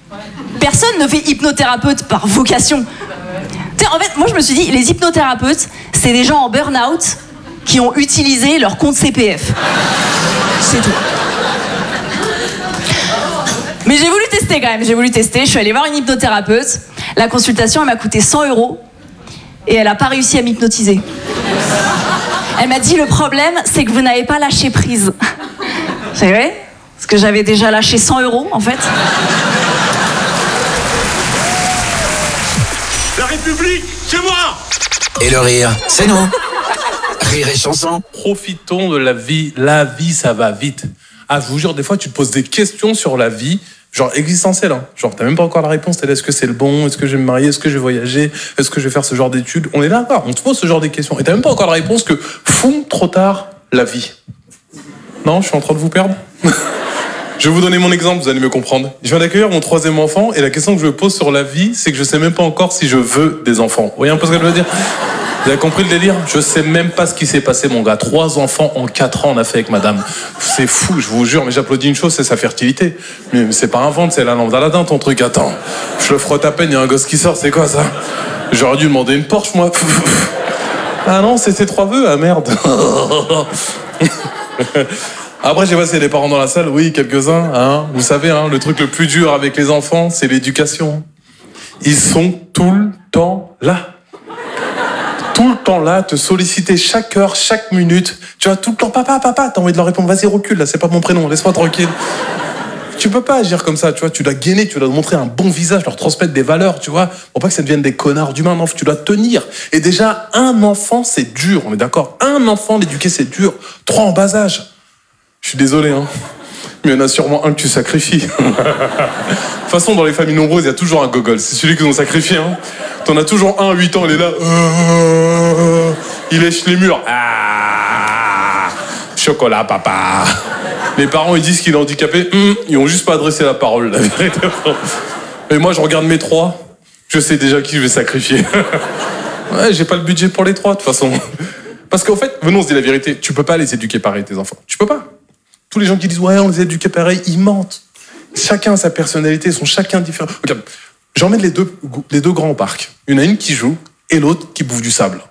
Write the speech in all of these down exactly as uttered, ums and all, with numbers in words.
Personne ne fait hypnothérapeute par vocation. Tu sais, en fait, moi je me suis dit, les hypnothérapeutes, c'est des gens en burn-out qui ont utilisé leur compte C P F. C'est tout. Mais j'ai voulu tester quand même, j'ai voulu tester. Je suis allée voir une hypnothérapeute. La consultation, elle m'a coûté cent euros. Et elle n'a pas réussi à m'hypnotiser. Elle m'a dit, le problème, c'est que vous n'avez pas lâché prise. C'est vrai ? Parce que j'avais déjà lâché cent euros, en fait. La République, c'est moi! Et le rire, c'est nous. Rire et chanson. Profitons de la vie. La vie, ça va vite. Ah, je vous jure, des fois, tu te poses des questions sur la vie, genre existentielles. Hein. Genre, t'as même pas encore la réponse. T'es là, est-ce que c'est le bon? Est-ce que je vais me marier? Est-ce que je vais voyager? Est-ce que je vais faire ce genre d'études? On est là, quoi. On te pose ce genre de questions. Et t'as même pas encore la réponse que, fou, trop tard, la vie. Non, je suis en train de vous perdre. Je vais vous donner mon exemple, vous allez me comprendre. Je viens d'accueillir mon troisième enfant, et la question que je me pose sur la vie, c'est que je sais même pas encore si je veux des enfants. Vous voyez un peu ce que je veux dire? Vous avez compris le délire? Je sais même pas ce qui s'est passé, mon gars. Trois enfants en quatre ans, on a fait avec madame. C'est fou, je vous jure, mais j'applaudis une chose, c'est sa fertilité. Mais c'est pas un ventre, c'est la lampe d'Aladin, ton truc. Attends, je le frotte à peine, il y a un gosse qui sort, c'est quoi ça? J'aurais dû demander une Porsche, moi. Ah non, c'était trois vœux, ah merde. Après, j'ai passé des parents dans la salle, oui, quelques-uns. Hein. Vous savez, hein, le truc le plus dur avec les enfants, c'est l'éducation. Ils sont tout le temps là. Tout le temps là, te solliciter chaque heure, chaque minute. Tu vois, tout le temps, papa, papa, t'as envie de leur répondre, vas-y, recule, là, c'est pas mon prénom, laisse-moi tranquille. Tu peux pas agir comme ça, tu vois, tu dois gainer, tu dois montrer un bon visage, leur transmettre des valeurs, tu vois, pour pas que ça devienne des connards d'humains, non, tu dois tenir. Et déjà, un enfant, c'est dur, on est d'accord? Un enfant, l'éduquer, c'est dur. Trois en bas âge. Je suis désolé, hein. Mais il y en a sûrement un que tu sacrifies. De toute façon, dans les familles nombreuses, il y a toujours un gogol. C'est celui qu'ils ont sacrifié, hein. T'en as toujours un à huit ans, il est là. Euh, il lèche les murs. Ah, chocolat, papa. Les parents, ils disent qu'il est handicapé. Hum, ils ont juste pas adressé la parole, la vérité. Et moi, je regarde mes trois. Je sais déjà qui je vais sacrifier. Ouais, j'ai pas le budget pour les trois, de toute façon. Parce qu'en fait, venons, on se dit la vérité. Tu peux pas les éduquer pareil, tes enfants. Tu peux pas. Tous les gens qui disent « Ouais, on les éduque pareil », ils mentent. Chacun a sa personnalité, ils sont chacun différents. Regarde, j'emmène les deux, les deux grands au parc. Il y en a une qui joue et l'autre qui bouffe du sable.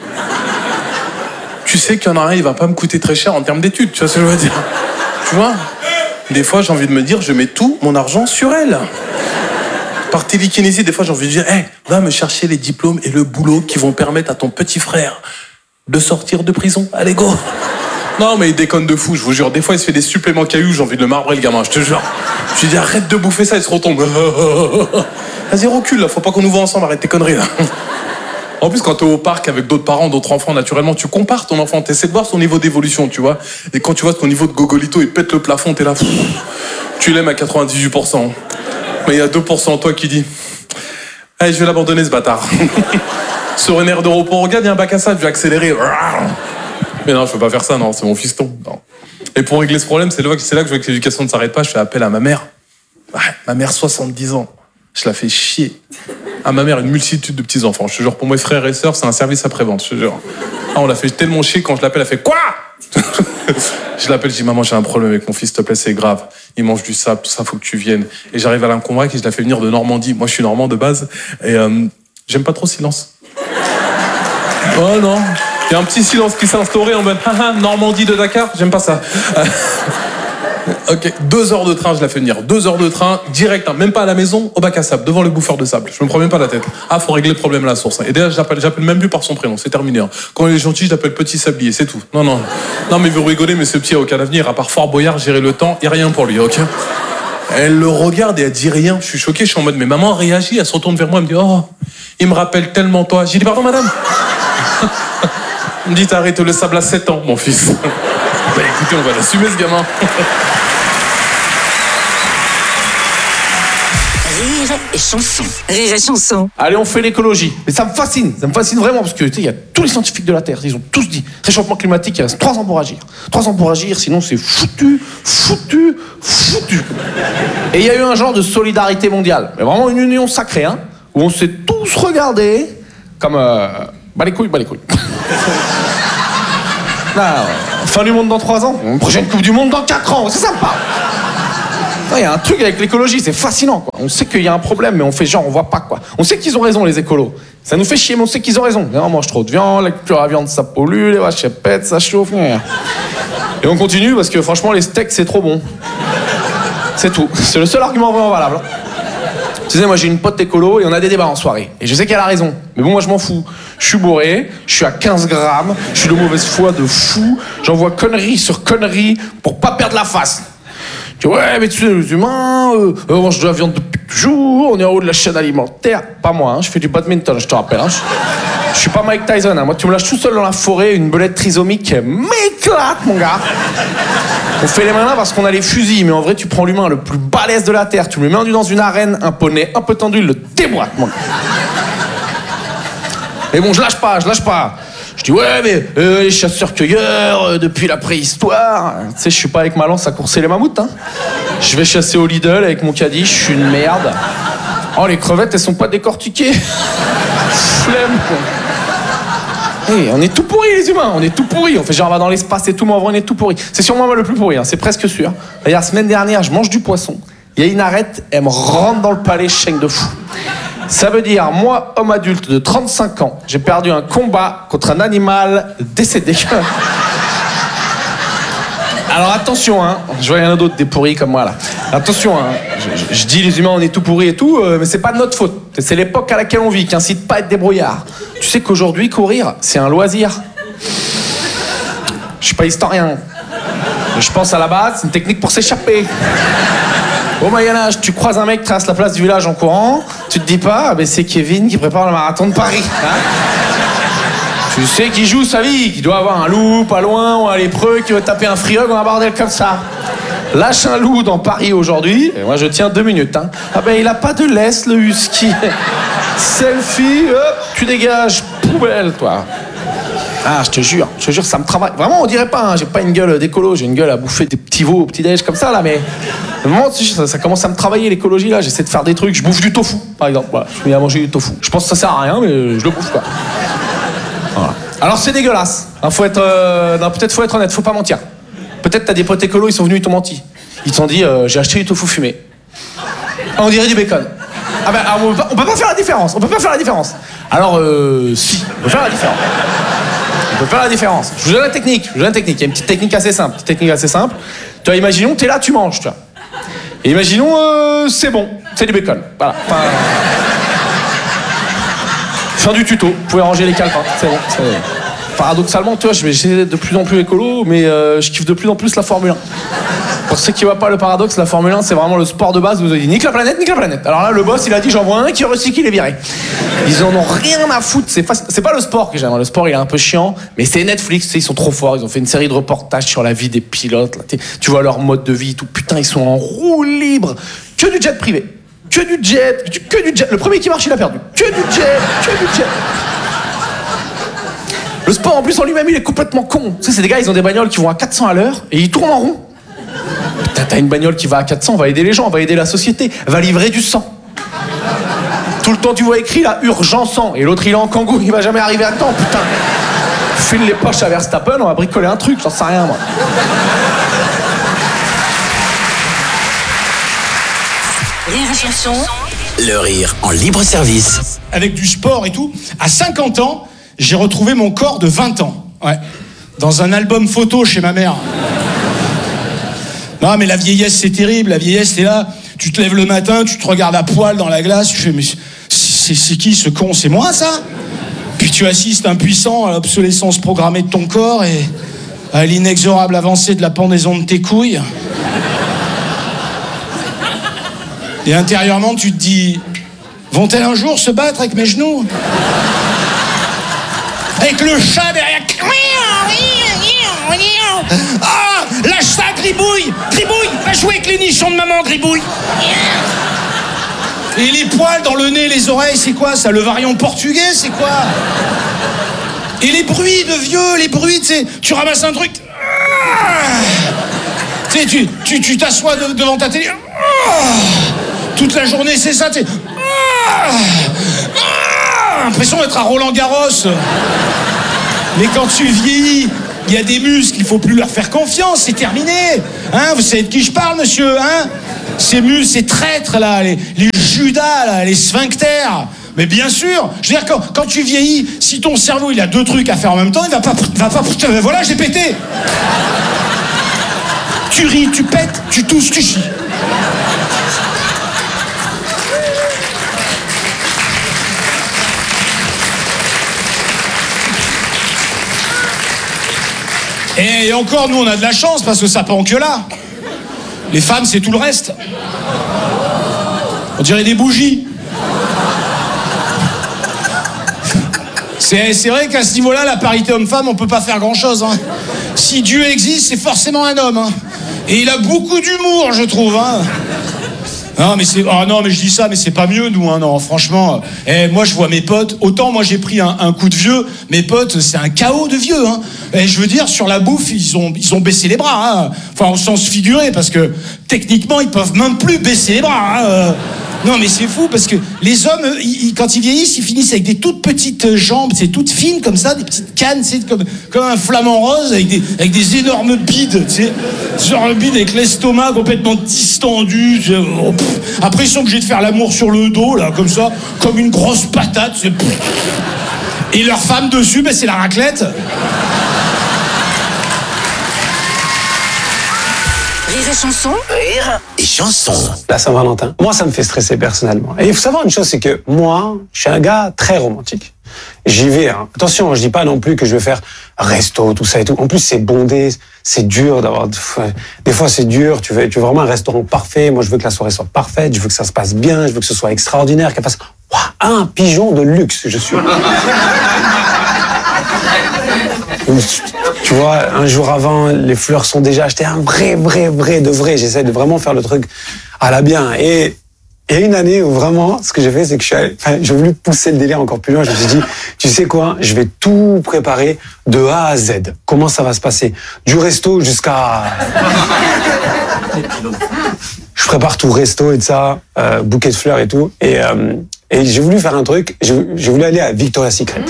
Tu sais qu'il y en a un, il va pas me coûter très cher en termes d'études, tu vois ce que je veux dire? Tu vois? Des fois, j'ai envie de me dire, je mets tout mon argent sur elle. Par télékinésie, des fois, j'ai envie de dire « Hey, va me chercher les diplômes et le boulot qui vont permettre à ton petit frère de sortir de prison. Allez, go !» Non, mais il déconne de fou, je vous jure. Des fois, il se fait des suppléments cailloux, j'ai envie de le marbrer, le gamin, je te jure. Je lui dis, arrête de bouffer ça, il se retombe. Vas-y, recule, là, faut pas qu'on nous voit ensemble, arrête tes conneries, là. En plus, quand t'es au parc avec d'autres parents, d'autres enfants, naturellement, tu compares ton enfant, t'essaies de voir son niveau d'évolution, tu vois. Et quand tu vois ton niveau de gogolito, il pète le plafond, t'es là, pff, tu l'aimes à quatre-vingt-dix-huit pour cent. Mais il y a deux pour cent en toi qui dit, allez, je vais l'abandonner, ce bâtard. Sur une aire de repos, regarde, il y a un bac à sable, je vais accélérer. Mais non, je peux pas faire ça, non, c'est mon fiston. Non. Et pour régler ce problème, c'est là, c'est là que je vois que l'éducation ne s'arrête pas, je fais appel à ma mère. Ouais, ma mère, soixante-dix ans. Je la fais chier. À ma mère, une multitude de petits-enfants. Je te jure, pour mes frères et sœurs, c'est un service après-vente, je te jure. Ah, on l'a fait tellement chier, quand je l'appelle, elle fait quoi? Je l'appelle, je dis, maman, j'ai un problème avec mon fils, s'il te plaît, c'est grave. Il mange du sable, tout ça, faut que tu viennes. Et j'arrive à la convaincre et je la fais venir de Normandie. Moi, je suis normand de base. Et euh, j'aime pas trop le silence. Oh non. Il y a un petit silence qui s'est instauré en mode haha, Normandie de Dakar, j'aime pas ça. Euh, ok, deux heures de train, je la fais venir. Deux heures de train, direct, hein, même pas à la maison, au bac à sable, devant le bouffeur de sable. Je me prends même pas la tête. Ah, faut régler le problème à la source. Et d'ailleurs, j'appelle, j'appelle même plus par son prénom, c'est terminé. Hein. Quand il est gentil, je l'appelle Petit Sablier, c'est tout. Non, non. Non, mais vous rigolez, mais ce petit a aucun avenir, à part Fort Boyard, gérer le temps, et rien pour lui, ok? Elle le regarde et elle dit rien. Je suis choqué, je suis en mode, mais maman réagit, elle se retourne vers moi, elle me dit, oh, il me rappelle tellement toi. J'ai dit, pardon, madame. Il me dit, t'as arrêté le sable à sept ans, mon fils. Bah écoutez, on va l'assumer, ce gamin. Rire et chanson. Rire et chanson. Allez, on fait l'écologie. Mais ça me fascine, ça me fascine vraiment, parce que tu sais, il y a tous les scientifiques de la Terre, ils ont tous dit, réchauffement climatique, il reste trois ans pour agir. Trois ans pour agir, sinon c'est foutu, foutu, foutu. Et il y a eu un genre de solidarité mondiale, mais vraiment une union sacrée, hein, où on s'est tous regardés comme... Euh, bah les couilles, bah les couilles. Là, fin du monde dans trois ans, prochaine Coupe du Monde dans quatre ans, c'est sympa. Il y a un truc avec l'écologie, c'est fascinant, quoi. On sait qu'il y a un problème, mais on fait genre, on voit pas, quoi. On sait qu'ils ont raison, les écolos. Ça nous fait chier, mais on sait qu'ils ont raison. On mange trop de viande, la culture à viande, ça pollue, les vaches, elles pètent, ça chauffe. Et on continue parce que franchement, les steaks, c'est trop bon. C'est tout. C'est le seul argument vraiment valable. Tu sais, moi j'ai une pote écolo et on a des débats en soirée. Et je sais qu'elle a raison. Mais bon, moi je m'en fous. Je suis bourré, je suis à quinze grammes, je suis de mauvaise foi de fou. J'envoie connerie sur connerie pour pas perdre la face. Tu dis, ouais, mais tu sais, les humains, euh, on mange de la viande depuis toujours, on est en haut de la chaîne alimentaire. Pas moi, hein, je fais du badminton, je te rappelle. Hein. Je, je suis pas Mike Tyson. Hein. Moi, tu me lâches tout seul dans la forêt, une belette trisomique m'éclate, mon gars. On fait les malins parce qu'on a les fusils, mais en vrai, tu prends l'humain le plus balèze de la Terre, tu me le mets dans une arène, un poney un peu tendu, il le déboîte, mon gars. Mais bon, je lâche pas, je lâche pas. Je dis, ouais, mais euh, les chasseurs-cueilleurs, euh, depuis la préhistoire. Tu sais, je suis pas avec ma lance à courser les mammouths, hein. Je vais chasser au Lidl avec mon caddie, je suis une merde. Oh, les crevettes, elles sont pas décortiquées. Flemme, quoi. Hey, on est tout pourris, les humains, on est tout pourris. On fait genre, on va dans l'espace et tout, mais en vrai, on est tout pourris. C'est sûrement moi le plus pourri, hein, c'est presque sûr. D'ailleurs, la semaine dernière, je mange du poisson. Il y a une arête, elle me rentre dans le palais, chèque de fou. Ça veut dire, moi, homme adulte de trente-cinq ans, j'ai perdu un combat contre un animal décédé. Alors attention, hein, je vois rien d'autre des pourris comme moi là. Attention, hein, je, je, je dis les humains on est tout pourris et tout, euh, mais c'est pas de notre faute. C'est l'époque à laquelle on vit qui incite pas à être débrouillard. Tu sais qu'aujourd'hui courir, c'est un loisir. Je suis pas historien. Je pense à la base, c'est une technique pour s'échapper. Au Moyen-Âge, tu croises un mec qui traverse la place du village en courant, tu te dis pas, ah ben c'est Kevin qui prépare le marathon de Paris. Hein, tu sais qu'il joue sa vie, qu'il doit avoir un loup pas loin, ou un lépreux qui veut taper un free hug ou un bordel comme ça. Lâche un loup dans Paris aujourd'hui, et moi je tiens deux minutes. Hein. Ah ben il a pas de laisse le husky. Selfie, hop, tu dégages, poubelle toi. Ah, je te jure, je te jure, ça me travaille. Vraiment, on dirait pas, hein, j'ai pas une gueule d'écolo, j'ai une gueule à bouffer des petits veaux au petit-déj comme ça, là, mais... Au moment, ça, ça commence à me travailler, l'écologie, là, j'essaie de faire des trucs, je bouffe du tofu, par exemple, voilà, je me mets à manger du tofu. Je pense que ça sert à rien, mais je le bouffe, quoi. Voilà. Alors, c'est dégueulasse, hein, faut être... Euh... Non, peut-être faut être honnête, faut pas mentir. Peut-être t'as des potes écolos, ils sont venus, ils t'ont menti. Ils t'ont dit, euh, j'ai acheté du tofu fumé. Ah, on dirait du bacon. Ah ben, alors, on, peut pas, on peut pas faire la différence, on peut pas faire la différence. Alors, euh, si, on peut faire la différence. On peut faire la différence. Je vous donne la technique, je vous donne la technique. Il y a une petite technique assez simple, petite technique assez simple. Tu vois, imaginons, t'es là, tu manges, tu vois. Et imaginons, euh, c'est bon, c'est du bacon. Voilà. Enfin, fin du tuto, vous pouvez ranger les calepins, c'est bon. C'est... Paradoxalement, tu vois, je vais essayer de plus en plus écolo, mais euh, je kiffe de plus en plus la Formule un. Pour ceux qui voient pas le paradoxe, la Formule un, c'est vraiment le sport de base. Vous avez dit, nique la planète, nique la planète. Alors là, le boss, il a dit, j'en vois un qui recycle, il est viré. Ils en ont rien à foutre. C'est, faci... c'est pas le sport que j'aime. Le sport, il est un peu chiant, mais c'est Netflix, tu sais, ils sont trop forts. Ils ont fait une série de reportages sur la vie des pilotes. Là. Tu vois leur mode de vie et tout. Putain, ils sont en roue libre. Que du jet privé. Que du jet. Que du jet. Le premier qui marche, il a perdu. Que du jet. Que du jet. Le sport, en plus, en lui-même, il est complètement con. Tu sais, c'est des gars, ils ont des bagnoles qui vont à quatre cents à l'heure et ils tournent en rond. Putain, t'as une bagnole qui va à quatre cents, va aider les gens, va aider la société, va livrer du sang. Tout le temps, tu vois écrit là, urgent sang. Et l'autre, il est en kangou, il va jamais arriver à temps, putain. File les poches à Verstappen, on va bricoler un truc, j'en sais rien, moi. Rire et chanson. Le rire en libre service. Avec du sport et tout, à cinquante ans, j'ai retrouvé mon corps de vingt ans. Ouais. Dans un album photo chez ma mère. Non, mais la vieillesse, c'est terrible. La vieillesse, t'es là, tu te lèves le matin, tu te regardes à poil dans la glace, tu fais, mais c'est, c'est qui ce con? C'est moi, ça? Puis tu assistes impuissant à l'obsolescence programmée de ton corps et à l'inexorable avancée de la pendaison de tes couilles. Et intérieurement, tu te dis, vont-elles un jour se battre avec mes genoux? Avec le chat derrière. Ah, lâche ça, Gribouille! Gribouille, va jouer avec les nichons de maman, Gribouille! Et les poils dans le nez, les oreilles, c'est quoi ça? Le variant portugais, c'est quoi? Et les bruits de vieux, les bruits, tu sais, tu ramasses un truc. Tu sais, tu, tu, tu t'assois de, devant ta télé. Toute la journée, c'est ça, tu sais. L'impression d'être à Roland-Garros. Mais quand tu vieillis, il y a des muscles, il faut plus leur faire confiance, c'est terminé. Hein, vous savez de qui je parle, monsieur, hein? Ces muscles, ces traîtres là, les, les Judas là, les sphincters. Mais bien sûr, je veux dire, quand, quand tu vieillis, si ton cerveau il a deux trucs à faire en même temps, il va pas... Va pas voilà, j'ai pété. Tu ris, tu pètes, tu tousses, tu chies. Et encore, nous, on a de la chance parce que ça pend que là. Les femmes, c'est tout le reste. On dirait des bougies. C'est, c'est vrai qu'à ce niveau-là, la parité homme-femme, on peut pas faire grand-chose. Hein. Si Dieu existe, c'est forcément un homme. Hein. Et il a beaucoup d'humour, je trouve. Hein. Non, mais c'est... Oh non, mais je dis ça, mais c'est pas mieux, nous. Hein, non, franchement. Eh, moi, je vois mes potes. Autant, moi, j'ai pris un, un coup de vieux. Mes potes, c'est un chaos de vieux. Hein. Et je veux dire, sur la bouffe, ils ont, ils ont baissé les bras. Hein. Enfin, au sens figuré, parce que techniquement, ils peuvent même plus baisser les bras. Hein. Non, mais c'est fou, parce que les hommes, ils, ils, quand ils vieillissent, ils finissent avec des toutes petites jambes, c'est toutes fines comme ça, des petites cannes, c'est comme, comme un flamant rose, avec des, avec des énormes bides, tu sais. Genre le bide avec l'estomac complètement distendu. Oh, après, ils sont obligés de faire l'amour sur le dos, là, comme ça, comme une grosse patate. C'est... Et leur femme dessus, ben, c'est la raclette. Rire et chanson. Rire et chanson. La Saint-Valentin, moi, ça me fait stresser personnellement. Et il faut savoir une chose, c'est que moi, je suis un gars très romantique. J'y vais. Hein. Attention, je dis pas non plus que je vais faire resto, tout ça et tout. En plus, c'est bondé, c'est dur d'avoir... Des fois, c'est dur. Tu veux, tu veux vraiment un restaurant parfait. Moi, je veux que la soirée soit parfaite. Je veux que ça se passe bien. Je veux que ce soit extraordinaire. Qu'elle fasse... Waouh, un pigeon de luxe, je suis. Tu vois, un jour avant, les fleurs sont déjà achetées, un vrai, vrai, vrai de vrai. J'essaie de vraiment faire le truc à la bien. Et il y a une année où vraiment, ce que j'ai fait, c'est que je suis allé, enfin, j'ai voulu pousser le délire encore plus loin. Je me suis dit, tu sais quoi, je vais tout préparer de A à Z. Comment ça va se passer? Du resto jusqu'à... Je prépare tout, resto et de ça, euh, bouquet de fleurs et tout. Et, euh, et j'ai voulu faire un truc, j'ai, j'ai voulu aller à Victoria's Secret.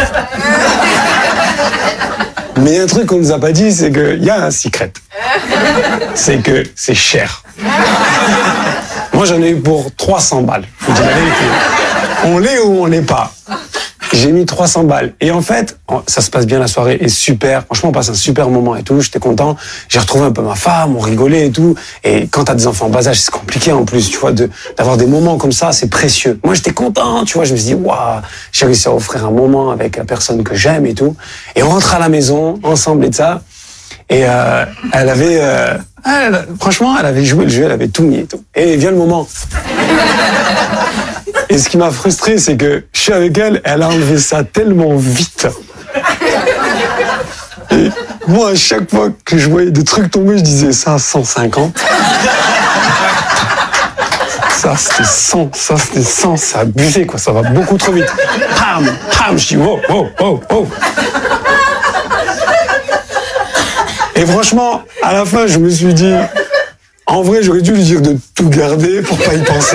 Mais un truc qu'on nous a pas dit, c'est qu'il y a un secret. C'est que c'est cher. Moi, j'en ai eu pour trois cents balles. Je vous dis la vérité. On l'est ou on l'est pas. J'ai mis trois cents balles. Et en fait, ça se passe bien, la soirée est super. Franchement, on passe un super moment et tout. J'étais content. J'ai retrouvé un peu ma femme, on rigolait et tout. Et quand t'as des enfants en bas âge, c'est compliqué en plus, tu vois, de, d'avoir des moments comme ça, c'est précieux. Moi, j'étais content, tu vois. Je me suis dit, waouh, j'ai réussi à offrir un moment avec la personne que j'aime et tout. Et on rentre à la maison, ensemble et de ça. Et euh, elle avait... Euh, elle, franchement, elle avait joué le jeu, elle avait tout mis et tout. Et vient le moment. Et ce qui m'a frustré, c'est que je suis avec elle, elle a enlevé ça tellement vite. Et moi, à chaque fois que je voyais des trucs tomber, je disais ça à cent cinquante. Ça, c'était cent, ça, c'était cent, c'est abusé, quoi, ça va beaucoup trop vite. Pam, pam, je dis wow, wow, wow, wow. Et franchement, à la fin, je me suis dit, en vrai, j'aurais dû lui dire de tout garder pour pas y penser.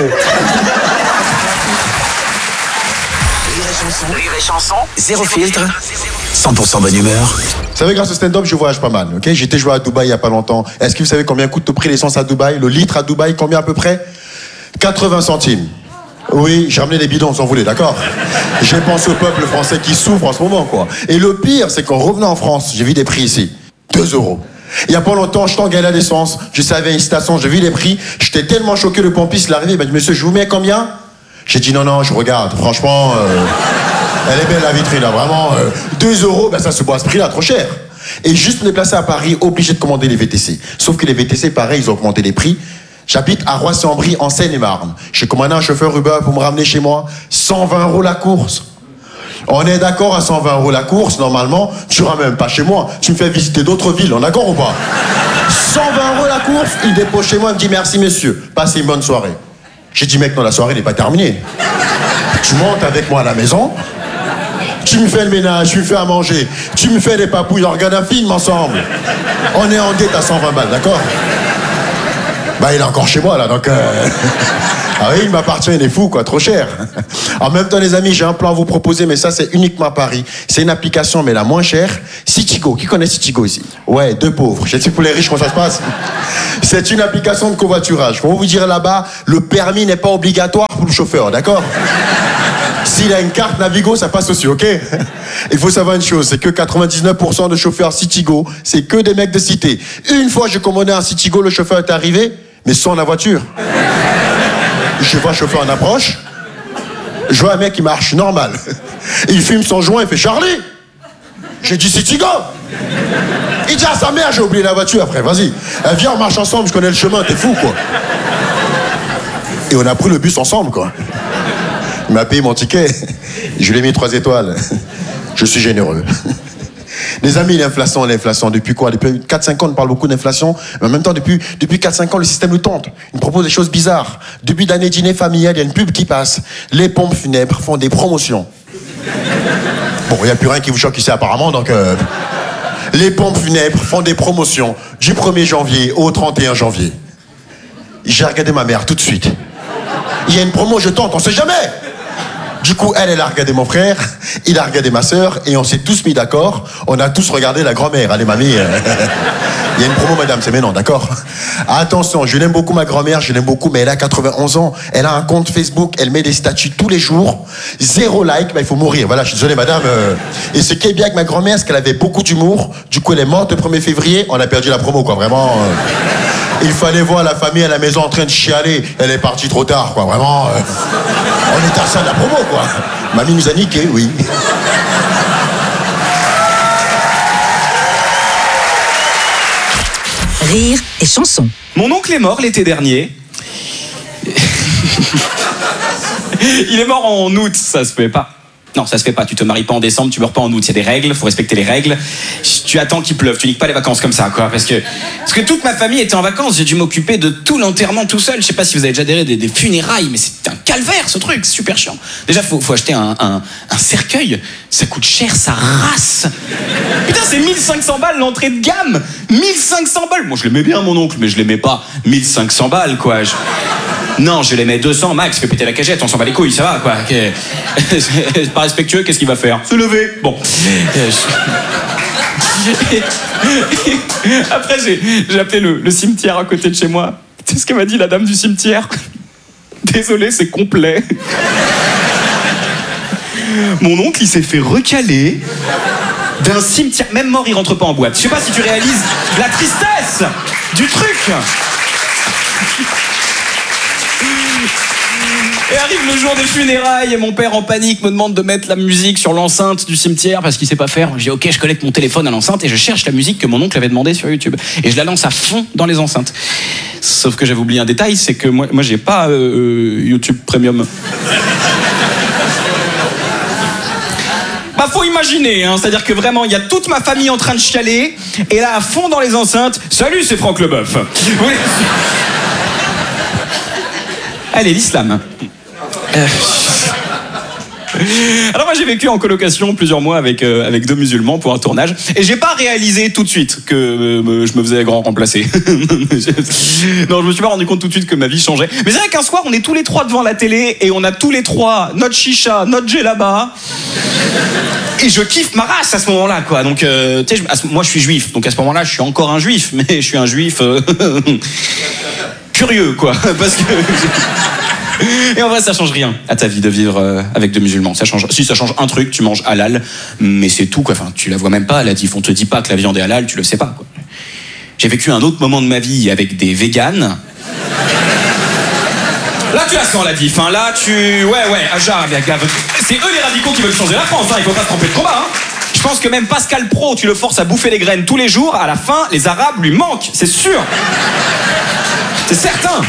Rire et chanson, zéro filtre, cent pour cent bonne humeur. Vous savez, grâce au stand-up, je voyage pas mal, ok? J'étais joué à Dubaï il y a pas longtemps. Est-ce que vous savez combien coûte le prix l'essence à Dubaï? Le litre à Dubaï, combien à peu près? quatre-vingts centimes. Oui, j'ai ramené les bidons, vous en voulez, d'accord? J'ai pensé au peuple français qui souffre en ce moment, quoi. Et le pire, c'est qu'en revenant en France, j'ai vu des prix ici. deux euros. Il y a pas longtemps, je t'engalais à l'essence, je savais une station, j'ai vu les prix, j'étais tellement choqué, le pompiste, il est arrivé, il m'a dit, monsieur, je vous mets combien? J'ai dit, non, non, je regarde, franchement, euh, elle est belle la vitrine, là, vraiment, euh, deux euros, ben ça se boit à ce prix-là, trop cher. Et juste me déplacer à Paris, obligé de commander les V T C. Sauf que les V T C, pareil, ils ont augmenté les prix. J'habite à Roissy-en-Brie, en Seine-et-Marne. J'ai commandé un chauffeur Uber pour me ramener chez moi, cent vingt euros la course. On est d'accord à cent vingt euros la course, normalement, tu ne ramènes pas chez moi, tu me fais visiter d'autres villes, on est d'accord ou pas? cent vingt euros la course, il dépose chez moi, il me dit merci monsieur, passez une bonne soirée. J'ai dit mec, non, la soirée n'est pas terminée. Tu montes avec moi à la maison, tu me fais le ménage, tu me fais à manger, tu me fais des papouilles, on regarde un film ensemble. On est en dette à cent vingt balles, d'accord? Bah il est encore chez moi là, donc... Euh... Ah oui, il m'appartient, il est fou, quoi, trop cher. En même temps, les amis, j'ai un plan à vous proposer, mais ça, c'est uniquement à Paris. C'est une application, mais la moins chère, Citigo. Qui connaît Citigo ici? Ouais, deux pauvres. Je sais pour les riches comment ça se passe. C'est une application de covoiturage. Pour vous dire là-bas, le permis n'est pas obligatoire pour le chauffeur, d'accord? S'il a une carte Navigo, ça passe aussi, ok? Il faut savoir une chose, c'est que quatre-vingt-dix-neuf pour cent de chauffeurs Citigo, c'est que des mecs de cité. Une fois, j'ai commandé un Citigo, le chauffeur est arrivé, mais sans la voiture. Je vois un chauffeur en approche, je vois un mec qui marche normal. Il fume son joint, il fait Charlie. J'ai dit Citigo. Il dit à sa mère, j'ai oublié la voiture après, vas-y. Elle vient, on marche ensemble, je connais le chemin, t'es fou, quoi. Et on a pris le bus ensemble, quoi. Il m'a payé mon ticket, je lui ai mis trois étoiles. Je suis généreux. Les amis, l'inflation, l'inflation, depuis quoi? Depuis quatre cinq ans, on parle beaucoup d'inflation, mais en même temps, depuis, depuis quatre cinq ans, le système nous tente. Il nous propose des choses bizarres. Début d'année dîner familial, il y a une pub qui passe. Les pompes funèbres font des promotions. Bon, il n'y a plus rien qui vous choque ici apparemment, donc... Euh... Les pompes funèbres font des promotions du premier janvier au trente et un janvier. J'ai regardé ma mère tout de suite. Il y a une promo, je tente, on sait jamais. Du coup, elle, elle a regardé mon frère, il a regardé ma sœur, et on s'est tous mis d'accord. On a tous regardé la grand-mère. Allez, mamie, euh... il y a une promo, madame, c'est maintenant, d'accord? Attention, je l'aime beaucoup, ma grand-mère, je l'aime beaucoup, mais elle a quatre-vingt-onze ans. Elle a un compte Facebook, elle met des statuts tous les jours. Zéro like, bah, il faut mourir. Voilà, je suis désolé, madame. Euh... Et ce qui est bien avec ma grand-mère, c'est qu'elle avait beaucoup d'humour. Du coup, elle est morte le premier février, on a perdu la promo, quoi, vraiment. Euh... Il fallait voir la famille à la maison en train de chialer. Elle est partie trop tard, quoi, vraiment. Euh... On était à ça de la promo, quoi. Mamie nous a niqué, oui. Rire et chanson. Mon oncle est mort l'été dernier. Il est mort en août, ça se fait pas. Non, ça se fait pas, tu te maries pas en décembre, tu meurs pas en août, il y a des règles, faut respecter les règles. Tu attends qu'il pleuve, tu niques pas les vacances comme ça, quoi, parce que, parce que toute ma famille était en vacances, j'ai dû m'occuper de tout l'enterrement tout seul. Je sais pas si vous avez déjà adhéré des, des funérailles, mais c'est un calvaire ce truc, c'est super chiant. Déjà, faut, faut acheter un, un, un cercueil, ça coûte cher, ça rase. Putain, c'est mille cinq cents balles l'entrée de gamme, mille cinq cents balles. Moi, je l'aimais bien mon oncle, mais je l'aimais pas mille cinq cents balles, quoi. Je... Non, je l'aimais deux cents max, fais péter la cagette, on s'en bat les couilles, ça va, quoi. Okay. C'est pas respectueux, qu'est-ce qu'il va faire? Se lever. Bon. Après, j'ai, j'ai appelé le, le cimetière à côté de chez moi. C'est ce qu'elle m'a dit, la dame du cimetière. Désolé, c'est complet. Mon oncle, il s'est fait recaler d'un cimetière. Même mort, il rentre pas en boîte. Je sais pas si tu réalises la tristesse du truc. Et arrive le jour des funérailles et mon père en panique me demande de mettre la musique sur l'enceinte du cimetière parce qu'il sait pas faire. Je dis ok, je connecte mon téléphone à l'enceinte et je cherche la musique que mon oncle avait demandé sur YouTube. Et je la lance à fond dans les enceintes. Sauf que j'avais oublié un détail, c'est que moi, moi j'ai pas euh, YouTube Premium. Bah faut imaginer, hein, c'est-à-dire que vraiment il y a toute ma famille en train de chialer et là à fond dans les enceintes, salut c'est Franck Leboeuf. Allez, l'islam. Euh... Alors moi j'ai vécu en colocation plusieurs mois avec, euh, avec deux musulmans pour un tournage et j'ai pas réalisé tout de suite que euh, je me faisais grand remplacer. Non, je me suis pas rendu compte tout de suite que ma vie changeait. Mais c'est vrai qu'un soir on est tous les trois devant la télé et on a tous les trois notre chicha, notre djellaba et je kiffe ma race à ce moment-là, quoi. Donc euh, tu sais, moi je suis juif, donc à ce moment-là je suis encore un juif, mais je suis un juif euh, curieux, quoi, parce que et en vrai, ça change rien à ta vie de vivre euh, avec deux musulmans. Ça change. Si ça change un truc, tu manges halal, mais c'est tout, quoi. Enfin, tu la vois même pas. La diff, on te dit pas que la viande est halal, tu le sais pas, quoi. J'ai vécu un autre moment de ma vie avec des véganes. Là, tu la sens la diff. Hein. Là, tu, ouais, ouais, Aja, c'est eux les radicaux qui veulent changer la France. Hein. Il faut pas se tromper de combat. Hein. Je pense que même Pascal Pro, tu le forces à bouffer les graines tous les jours. À la fin, les Arabes lui manquent, c'est sûr. C'est certain.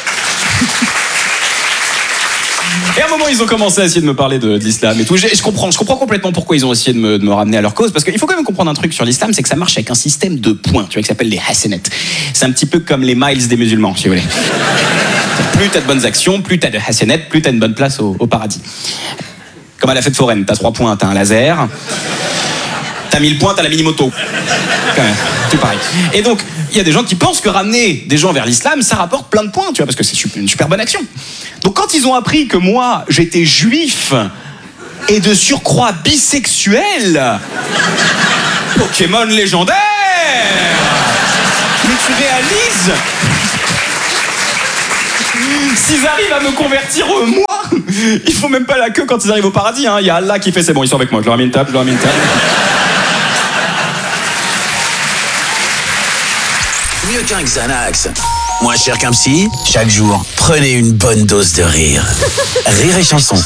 Et à un moment, ils ont commencé à essayer de me parler de, de l'islam et tout. Je, je comprends, je comprends complètement pourquoi ils ont essayé de me, de me ramener à leur cause. Parce qu'il faut quand même comprendre un truc sur l'islam, c'est que ça marche avec un système de points, tu vois, qui s'appelle les hasanat. C'est un petit peu comme les miles des musulmans, si vous voulez. Plus t'as de bonnes actions, plus t'as de hasanat, plus t'as une bonne place au, au paradis. Comme à la fête foraine, t'as trois points, t'as un laser. t'as mis le point, t'as la mini-moto. Quand même, tout pareil. Et donc, il y a des gens qui pensent que ramener des gens vers l'islam, ça rapporte plein de points, tu vois, parce que c'est une super bonne action. Donc quand ils ont appris que moi, j'étais juif et de surcroît bisexuel, Pokémon légendaire! Mais tu réalises? S'ils arrivent à me convertir, euh, moi, il faut même pas la queue quand ils arrivent au paradis. Hein. Il y a Allah qui fait c'est bon, ils sont avec moi. Je leur ai mis une table, je leur ai mis une table. Mieux qu'un Xanax, moins cher qu'un psy, chaque jour, prenez une bonne dose de rire. Rire et chanson.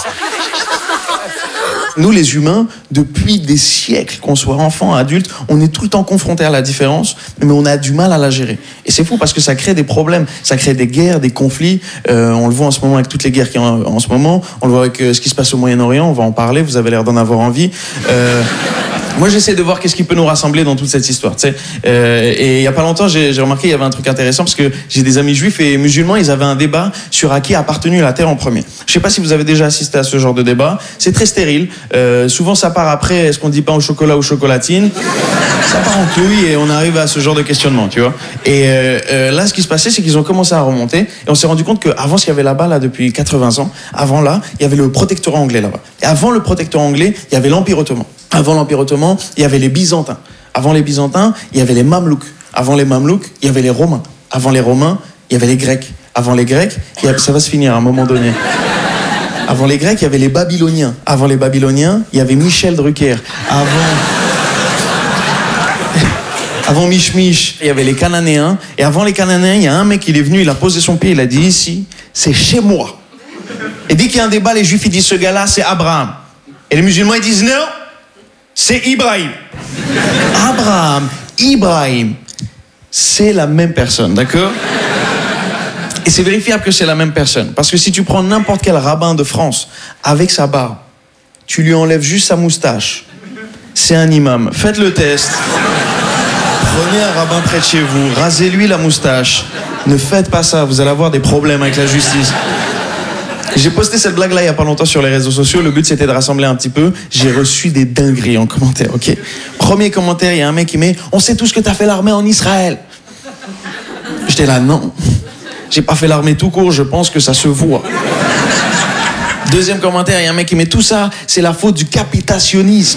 Nous, les humains, depuis des siècles, qu'on soit enfant, adulte, on est tout le temps confrontés à la différence, mais on a du mal à la gérer. Et c'est fou parce que ça crée des problèmes, ça crée des guerres, des conflits. Euh, on le voit en ce moment avec toutes les guerres qu'il y a en, en ce moment. On le voit avec euh, ce qui se passe au Moyen-Orient. On va en parler. Vous avez l'air d'en avoir envie. Euh, Moi, j'essaie de voir qu'est-ce qui peut nous rassembler dans toute cette histoire, tu sais. Euh, et il y a pas longtemps, j'ai, j'ai remarqué il y avait un truc intéressant parce que j'ai des amis juifs et musulmans, ils avaient un débat sur à qui a appartenu la terre en premier. Je sais pas si vous avez déjà assisté à ce genre de débat. C'est très stérile. Euh, souvent, ça part après. Est-ce qu'on dit pain au chocolat ou chocolatine? Ça part en couille et on arrive à ce genre de questionnement, tu vois. Et euh, euh, là, ce qui se passait, c'est qu'ils ont commencé à remonter et on s'est rendu compte qu'avant, ce qu'il y avait là-bas, là, depuis quatre-vingts ans, avant là, il y avait le protectorat anglais là-bas. Et avant le protectorat anglais, il y avait l'Empire ottoman. Avant l'Empire ottoman, il y avait les Byzantins. Avant les Byzantins, il y avait les Mamelouks. Avant les Mamelouks, il y avait les Romains. Avant les Romains, il y avait les Grecs. Avant les Grecs, il y avait... ça va se finir à un moment donné. Avant les Grecs, il y avait les Babyloniens. Avant les Babyloniens, il y avait Michel Drucker. Avant... Avant Mich Mich, il y avait les Cananéens. Et avant les Cananéens, il y a un mec, il est venu, il a posé son pied, il a dit ici, c'est chez moi. Et dès qu'il y a un débat, les Juifs, ils disent ce gars-là, c'est Abraham. Et les musulmans, ils disent non, c'est Ibrahim. Abraham, Ibrahim, c'est la même personne, d'accord? Et c'est vérifiable que c'est la même personne. Parce que si tu prends n'importe quel rabbin de France avec sa barbe, tu lui enlèves juste sa moustache, c'est un imam. Faites le test. Prenez un rabbin près de chez vous, rasez-lui la moustache. Ne faites pas ça, vous allez avoir des problèmes avec la justice. J'ai posté cette blague-là il y a pas longtemps sur les réseaux sociaux. Le but, c'était de rassembler un petit peu. J'ai reçu des dingueries en commentaire, ok? Premier commentaire, il y a un mec qui met « On sait tous que t'as fait l'armée en Israël. » J'étais là, non. J'ai pas fait l'armée tout court, je pense que ça se voit. Deuxième commentaire, il y a un mec qui met « Tout ça, c'est la faute du capitationnisme. »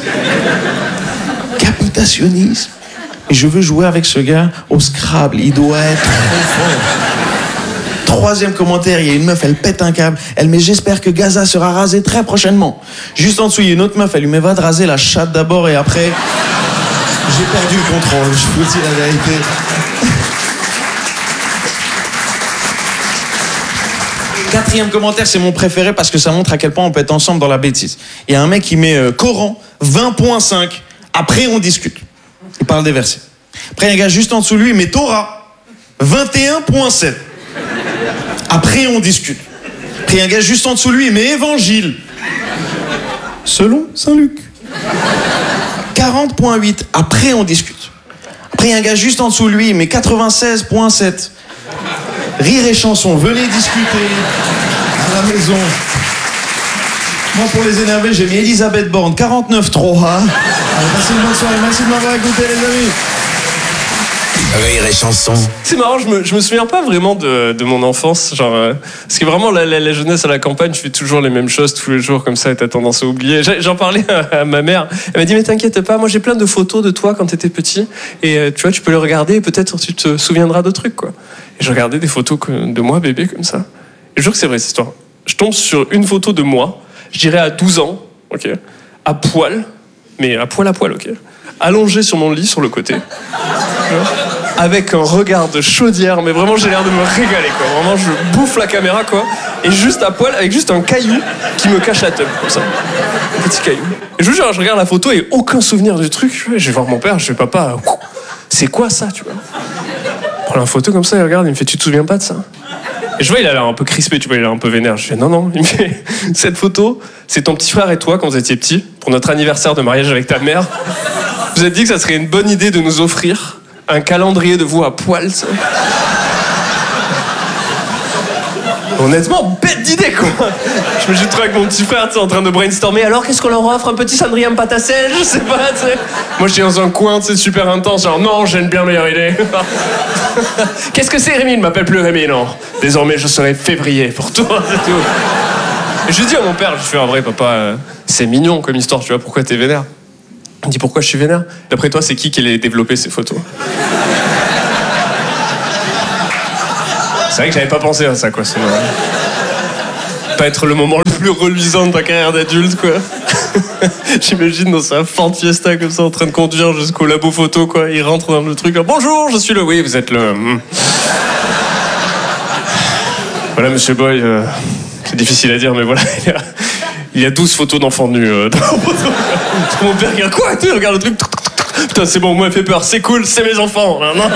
Capitationnisme. Et je veux jouer avec ce gars au Scrabble. Il doit être trop fort. Troisième commentaire, il y a une meuf, elle pète un câble. Elle met « J'espère que Gaza sera rasé très prochainement. » Juste en dessous, il y a une autre meuf, elle lui met « Va te raser la chatte d'abord et après... » J'ai perdu le contrôle, je vous dis la vérité. Quatrième commentaire, c'est mon préféré parce que ça montre à quel point on peut être ensemble dans la bêtise. Il y a un mec qui met euh, Coran vingt point cinq. Après, on discute. Il parle des versets. Après, il y a un gars juste en dessous de lui, il met Torah vingt et un point sept. Après, on discute. Après, il y a un gars juste en dessous de lui, il met Évangile. Selon Saint Luc. quarante point huit. Après, on discute. Après, il y a un gars juste en dessous de lui, il met quatre-vingt-seize point sept. Rire et chanson, venez discuter à la maison. Moi, pour les énerver, j'ai mis Elisabeth Borne, quarante-neuf trois. Allez, passez une bonne soirée, merci de m'avoir écouté, les amis. Rire et chanson. C'est marrant, je me, je me souviens pas vraiment de, de mon enfance. Genre, euh, parce que vraiment, la, la, la jeunesse à la campagne, je fais toujours les mêmes choses tous les jours, comme ça, et t'as tendance à oublier. J'en parlais à, à ma mère. Elle m'a dit, mais t'inquiète pas, moi j'ai plein de photos de toi quand t'étais petit. Et euh, tu vois, tu peux les regarder et peut-être tu te souviendras de trucs, quoi. Et je regardais des photos de moi, bébé, comme ça. Et je jure que c'est vrai, cette histoire. Je tombe sur une photo de moi, je dirais à douze ans, ok, à poil, mais à poil à poil, ok, allongé sur mon lit, sur le côté. Avec un regard de chaudière, mais vraiment j'ai l'air de me régaler, quoi. Vraiment je bouffe la caméra, quoi. Et juste à poil, avec juste un caillou qui me cache la teub, comme ça. Un petit caillou. Et je vous jure, je regarde la photo et aucun souvenir du truc. Je vais voir mon père, je fais papa, c'est quoi ça, tu vois? Je prends la photo comme ça, il regarde, il me fait, tu te souviens pas de ça? Et je vois, il a l'air un peu crispé, tu vois, il a l'air un peu vénère. Je fais, non, non. Il me fait, cette photo, c'est ton petit frère et toi quand vous étiez petits, pour notre anniversaire de mariage avec ta mère. Vous avez dit que ça serait une bonne idée de nous offrir un calendrier de vous à poil, ça. Honnêtement, bête d'idée, quoi. Je me suis trouvé avec mon petit frère, tu sais, en train de brainstormer. Alors, qu'est-ce qu'on leur offre? Un petit cendrier pâte à sel? Je sais pas, tu sais. Moi, j'étais dans un coin, tu sais, super intense. Genre, non, j'ai une bien meilleure idée. Qu'est-ce que c'est, Rémi? Ne m'appelle plus Rémi, non. Désormais, je serai février pour toi, c'est tout. Et je lui dis à mon père, je fais, en vrai, papa, euh, c'est mignon comme histoire, tu vois, pourquoi t'es vénère? Il me dit, pourquoi je suis vénère? D'après toi, c'est qui qui allait développer ces photos? C'est vrai que j'avais pas pensé à ça, quoi. C'est vrai. Pas être le moment le plus reluisant de ta carrière d'adulte, quoi. J'imagine dans sa Ford Fiesta comme ça, en train de conduire jusqu'au labo photo, quoi. Il rentre dans le truc. Bonjour, je suis le. Oui, vous êtes le. Voilà, monsieur Boy. Euh, c'est difficile à dire, mais voilà. Il y a, il y a douze photos d'enfants nus. Euh, dans mon père regarde quoi? Il regarde le truc. Putain, c'est bon, moi, il fait peur. C'est cool, c'est mes enfants. Non, non.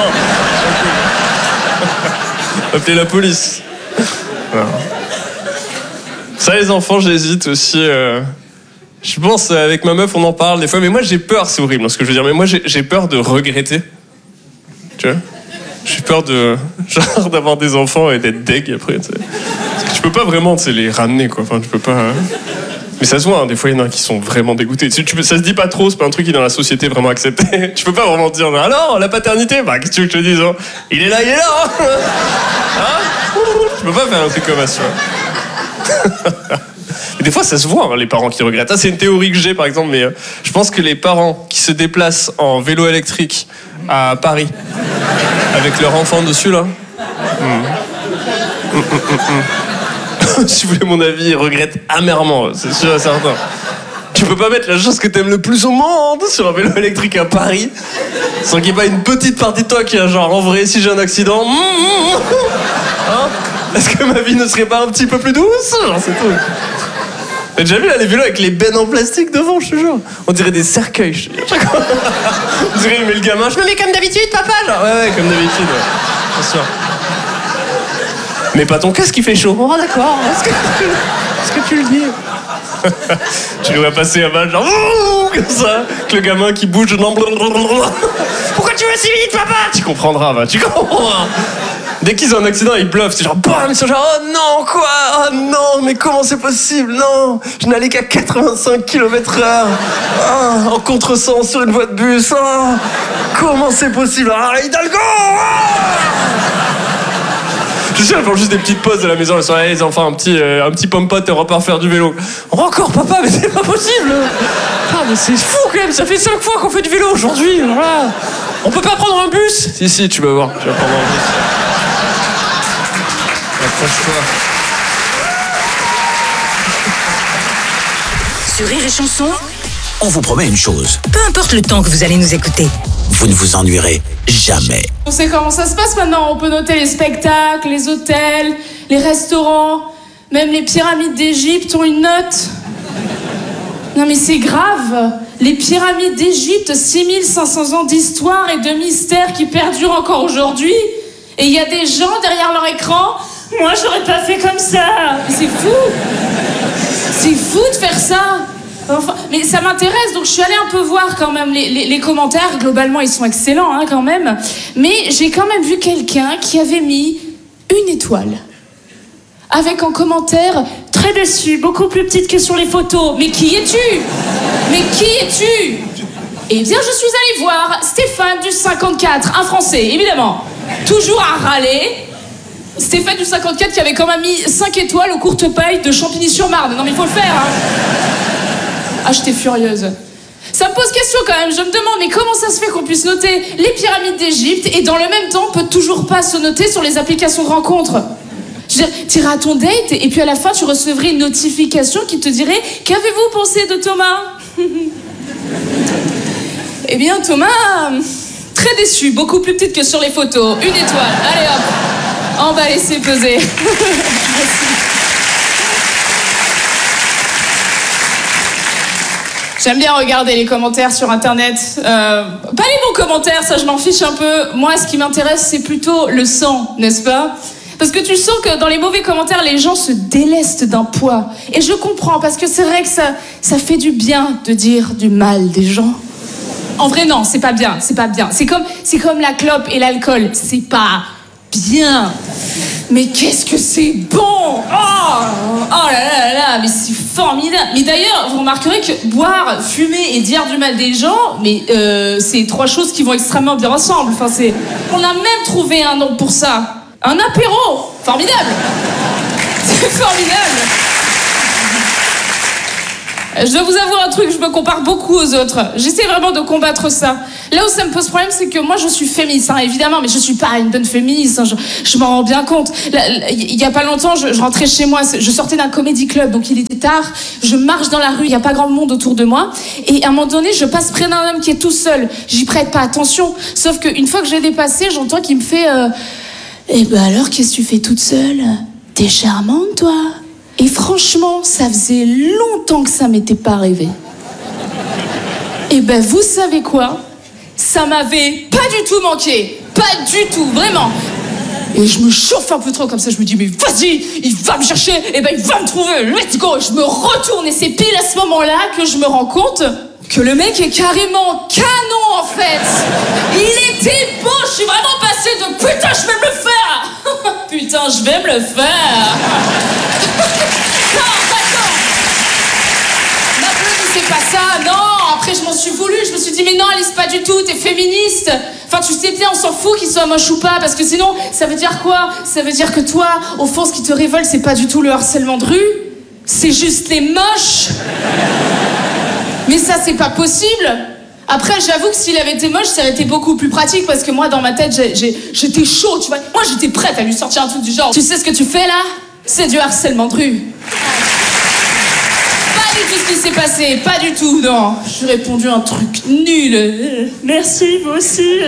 Appelez la police. Non. Ça, les enfants, j'hésite aussi. Euh... Je pense, avec ma meuf, on en parle des fois, mais moi, j'ai peur, c'est horrible, hein, ce que je veux dire, mais moi, j'ai, j'ai peur de regretter. Tu vois? J'ai peur de. Genre, d'avoir des enfants et d'être deg après, tu sais. Parce que tu peux pas vraiment, tu sais, les ramener, quoi. Enfin, tu peux pas. Hein... Mais ça se voit, hein, des fois, il y en a qui sont vraiment dégoûtés. Tu, tu peux, ça se dit pas trop, c'est pas un truc qui est dans la société vraiment accepté. Tu peux pas vraiment dire, alors, la paternité, bah, qu'est-ce que tu veux que je te dise, hein? Il est là, il est là, hein, hein? Tu peux pas faire un truc comme ça, tu vois. Mais des fois, ça se voit, hein, les parents qui regrettent. Ah, c'est une théorie que j'ai, par exemple, mais euh, je pense que les parents qui se déplacent en vélo électrique à Paris, avec leur enfant dessus, là, mm. Mm, mm, mm, mm. Si vous voulez mon avis, ils regrettent amèrement, c'est sûr et certain. Tu peux pas mettre la chose que t'aimes le plus au monde sur un vélo électrique à Paris sans qu'il n'y ait pas une petite partie de toi qui a genre, en vrai, si j'ai un accident, mm, mm, hein, est-ce que ma vie ne serait pas un petit peu plus douce? Genre, c'est tout. T'as déjà vu là, les vélos avec les bennes en plastique devant, je te jure? On dirait des cercueils. Je... On dirait, il met le gamin, je me mets comme d'habitude, papa, genre. Ouais, ouais, comme d'habitude, ouais. Bien sûr. Mais pas ton casque qui fait chaud. Oh, d'accord. Est-ce que, est-ce que tu le dis? Tu le vois passer à balle, genre comme ça, avec le gamin qui bouge. Non, pourquoi tu vas si vite, papa? Tu comprendras, va, tu comprendras. Dès qu'ils ont un accident, ils bluffent. C'est genre, bam, ils sont genre, oh non, quoi? Oh non, mais comment c'est possible? Non, je n'allais qu'à quatre-vingt-cinq kilomètres heure. Oh, en contresens sur une voie de bus. Oh, comment c'est possible? Ah, Hidalgo! Je suis sûr, elles font juste des petites pauses de la maison. Elles sont là, les enfants, un petit, euh, un petit pomme-pote et on repart faire du vélo. Oh, encore, papa, mais c'est pas possible! Ah, mais c'est fou quand même, ça fait cinq fois qu'on fait du vélo aujourd'hui. Voilà. On peut pas prendre un bus? Si, si, tu vas voir, tu vas prendre un bus. Accroche-toi. Sur Rire et Chanson, On vous promet une chose, peu importe le temps que vous allez nous écouter, vous ne vous ennuierez jamais. On sait comment ça se passe maintenant, on peut noter les spectacles, les hôtels, les restaurants, même les pyramides d'Égypte ont une note. Non mais c'est grave, les pyramides d'Égypte, six mille cinq cents ans d'histoire et de mystère qui perdurent encore aujourd'hui. Et il y a des gens derrière leur écran, moi j'aurais pas fait comme ça. C'est fou. C'est fou de faire ça. Enfin, mais ça m'intéresse, donc je suis allée un peu voir quand même les, les, les commentaires. Globalement, ils sont excellents, hein, quand même. Mais j'ai quand même vu quelqu'un qui avait mis une étoile. Avec en commentaire, très déçu, beaucoup plus petite que sur les photos. Mais qui es-tu? Mais qui es-tu? Eh bien, je suis allée voir Stéphane du cinquante-quatre, un Français, évidemment. Toujours à râler. Stéphane du cinquante-quatre qui avait quand même mis cinq étoiles aux courtes pailles de Champigny-sur-Marne. Non mais il faut le faire, hein. Ah, j'étais furieuse. Ça me pose question quand même, je me demande, mais comment ça se fait qu'on puisse noter les pyramides d'Égypte et dans le même temps, on peut toujours pas se noter sur les applications de rencontres? Je veux dire, t'irais à ton date et puis à la fin, tu recevrais une notification qui te dirait « Qu'avez-vous pensé de Thomas ?» Eh bien, Thomas, très déçu, beaucoup plus petite que sur les photos. Une étoile, allez hop, on va laisser peser. J'aime bien regarder les commentaires sur Internet. Euh, pas les bons commentaires, ça je m'en fiche un peu. Moi, ce qui m'intéresse, c'est plutôt le sang, n'est-ce pas? Parce que tu sens que dans les mauvais commentaires, les gens se délestent d'un poids. Et je comprends, parce que c'est vrai que ça, ça fait du bien de dire du mal des gens. En vrai, non, c'est pas bien, c'est pas bien. C'est comme, c'est comme la clope et l'alcool, c'est pas bien. Mais qu'est-ce que c'est bon! Oh, oh là là là là, mais c'est formidable. Mais d'ailleurs, vous remarquerez que boire, fumer et dire du mal des gens, mais euh, c'est trois choses qui vont extrêmement bien ensemble. Enfin, c'est... On a même trouvé un nom pour ça. Un apéro! Formidable! C'est formidable! Je dois vous avouer un truc, je me compare beaucoup aux autres. J'essaie vraiment de combattre ça. Là où ça me pose problème, c'est que moi je suis féministe, hein, évidemment, mais je suis pas une bonne féministe, hein, je, je m'en rends bien compte. Il y a pas longtemps, je, je rentrais chez moi, je sortais d'un comédie club, donc il était tard, je marche dans la rue, il y a pas grand monde autour de moi, et à un moment donné, je passe près d'un homme qui est tout seul. J'y prête pas attention, sauf qu'une fois que j'ai dépassé, j'entends qu'il me fait euh, « Eh ben alors, qu'est-ce que tu fais toute seule? T'es charmante, toi ?» Et franchement, ça faisait longtemps que ça m'était pas arrivé. Et ben, vous savez quoi? Ça m'avait pas du tout manqué. Pas du tout, vraiment. Et je me chauffe un peu trop comme ça, je me dis, mais vas-y, il va me chercher, et ben il va me trouver, let's go. Je me retourne et c'est pile à ce moment-là que je me rends compte que le mec est carrément canon, en fait. Il était beau, je suis vraiment passée de putain, je vais me le faire. Putain, je vais me le faire. Non, d'accord. N'applaudissez pas ça, non. Après, je m'en suis voulu, je me suis dit, mais non, Alice, pas du tout, t'es féministe. Enfin, tu sais bien, on s'en fout qu'il soit moche ou pas, parce que sinon, ça veut dire quoi? Ça veut dire que toi, au fond, ce qui te révolte, c'est pas du tout le harcèlement de rue, c'est juste les moches. Mais ça, c'est pas possible. Après, j'avoue que s'il avait été moche, ça aurait été beaucoup plus pratique, parce que moi, dans ma tête, j'ai, j'ai, j'étais chaud, tu vois. Moi, j'étais prête à lui sortir un truc du genre. Tu sais ce que tu fais, là? C'est du harcèlement de rue. Pas du tout ce qui s'est passé, pas du tout, non. J'ai répondu un truc nul. Merci, vous aussi.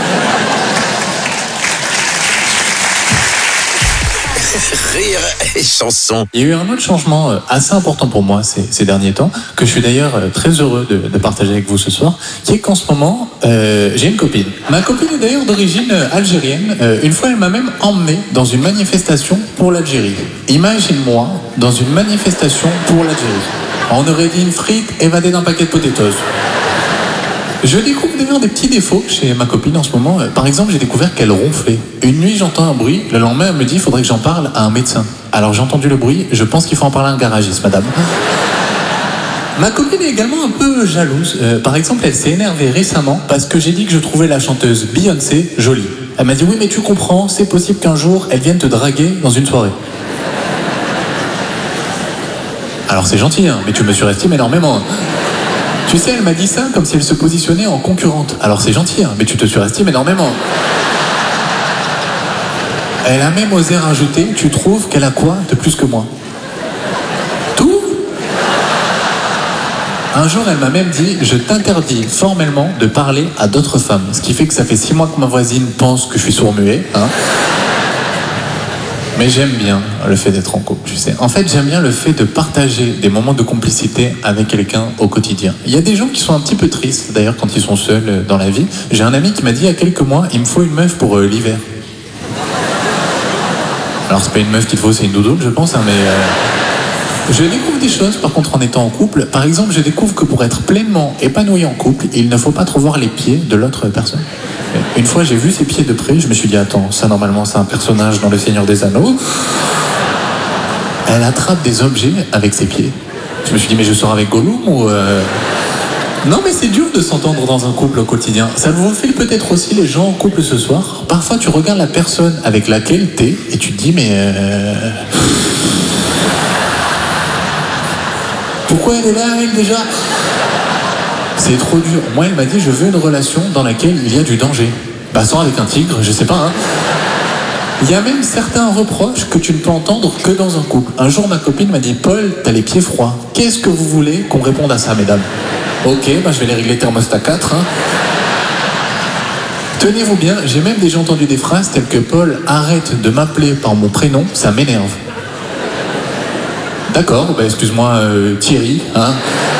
Rire et chanson. Il y a eu un autre changement euh, assez important pour moi ces, ces derniers temps, que je suis d'ailleurs euh, très heureux de, de partager avec vous ce soir, qui est qu'en ce moment, euh, j'ai une copine. Ma copine est d'ailleurs d'origine euh, algérienne. Euh, une fois, elle m'a même emmené dans une manifestation pour l'Algérie. Imagine-moi dans une manifestation pour l'Algérie. On aurait dit une frite évadée d'un paquet de potatoes. Je découvre d'ailleurs des petits défauts chez ma copine en ce moment. Par exemple, j'ai découvert qu'elle ronflait. Une nuit, j'entends un bruit. Le lendemain, elle me dit, il faudrait que j'en parle à un médecin. Alors j'ai entendu le bruit. Je pense qu'il faut en parler à un garagiste, madame. Ma copine est également un peu jalouse. Euh, par exemple, elle s'est énervée récemment parce que j'ai dit que je trouvais la chanteuse Beyoncé jolie. Elle m'a dit, oui, mais tu comprends, c'est possible qu'un jour, elle vienne te draguer dans une soirée. Alors c'est gentil, hein, mais tu me surestimes énormément. Tu sais, elle m'a dit ça comme si elle se positionnait en concurrente. Alors c'est gentil, hein, mais tu te surestimes énormément. Elle a même osé rajouter, tu trouves qu'elle a quoi de plus que moi? Tout? Un jour, elle m'a même dit, je t'interdis formellement de parler à d'autres femmes. Ce qui fait que ça fait six mois que ma voisine pense que je suis sourd-muet, hein. Mais j'aime bien le fait d'être en couple, tu sais. En fait, j'aime bien le fait de partager des moments de complicité avec quelqu'un au quotidien. Il y a des gens qui sont un petit peu tristes, d'ailleurs, quand ils sont seuls dans la vie. J'ai un ami qui m'a dit il y a quelques mois, il me faut une meuf pour euh, l'hiver. Alors, c'est pas une meuf qu'il te faut, c'est une doudoune, je pense, hein, mais... Euh... Je découvre des choses, par contre, en étant en couple. Par exemple, je découvre que pour être pleinement épanoui en couple, il ne faut pas trop voir les pieds de l'autre personne. Une fois, j'ai vu ses pieds de près, je me suis dit, attends, ça, normalement, c'est un personnage dans Le Seigneur des Anneaux. Elle attrape des objets avec ses pieds. Je me suis dit, mais je sors avec Gollum ou... Euh... Non, mais c'est dur de s'entendre dans un couple au quotidien. Ça vous fait peut-être aussi, les gens en couple ce soir. Parfois, tu regardes la personne avec laquelle t'es et tu te dis, mais... Euh... Pourquoi elle est là, elle, déjà? C'est trop dur. Moi, elle m'a dit, je veux une relation dans laquelle il y a du danger. Bah, sans avec un tigre, je sais pas, hein. Il y a même certains reproches que tu ne peux entendre que dans un couple. Un jour, ma copine m'a dit, Paul, t'as les pieds froids. Qu'est-ce que vous voulez qu'on réponde à ça, mesdames? Ok, bah, je vais les régler thermostat quatre, hein. Tenez-vous bien, j'ai même déjà entendu des phrases telles que, Paul, arrête de m'appeler par mon prénom, ça m'énerve. D'accord, bah excuse-moi euh, Thierry, hein.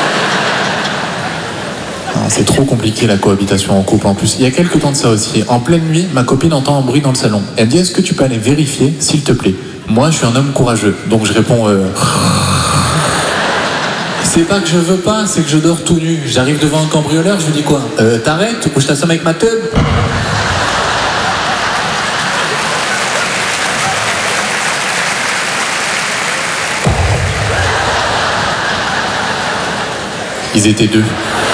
C'est trop compliqué la cohabitation en couple en plus. Il y a quelques temps de ça aussi. En pleine nuit, ma copine entend un bruit dans le salon. Elle me dit, est-ce que tu peux aller vérifier, s'il te plaît? Moi, je suis un homme courageux, donc je réponds... Euh... C'est pas que je veux pas, c'est que je dors tout nu. J'arrive devant un cambrioleur, je lui dis quoi? Euh, t'arrêtes ou je t'assomme avec ma teub? Ils étaient deux.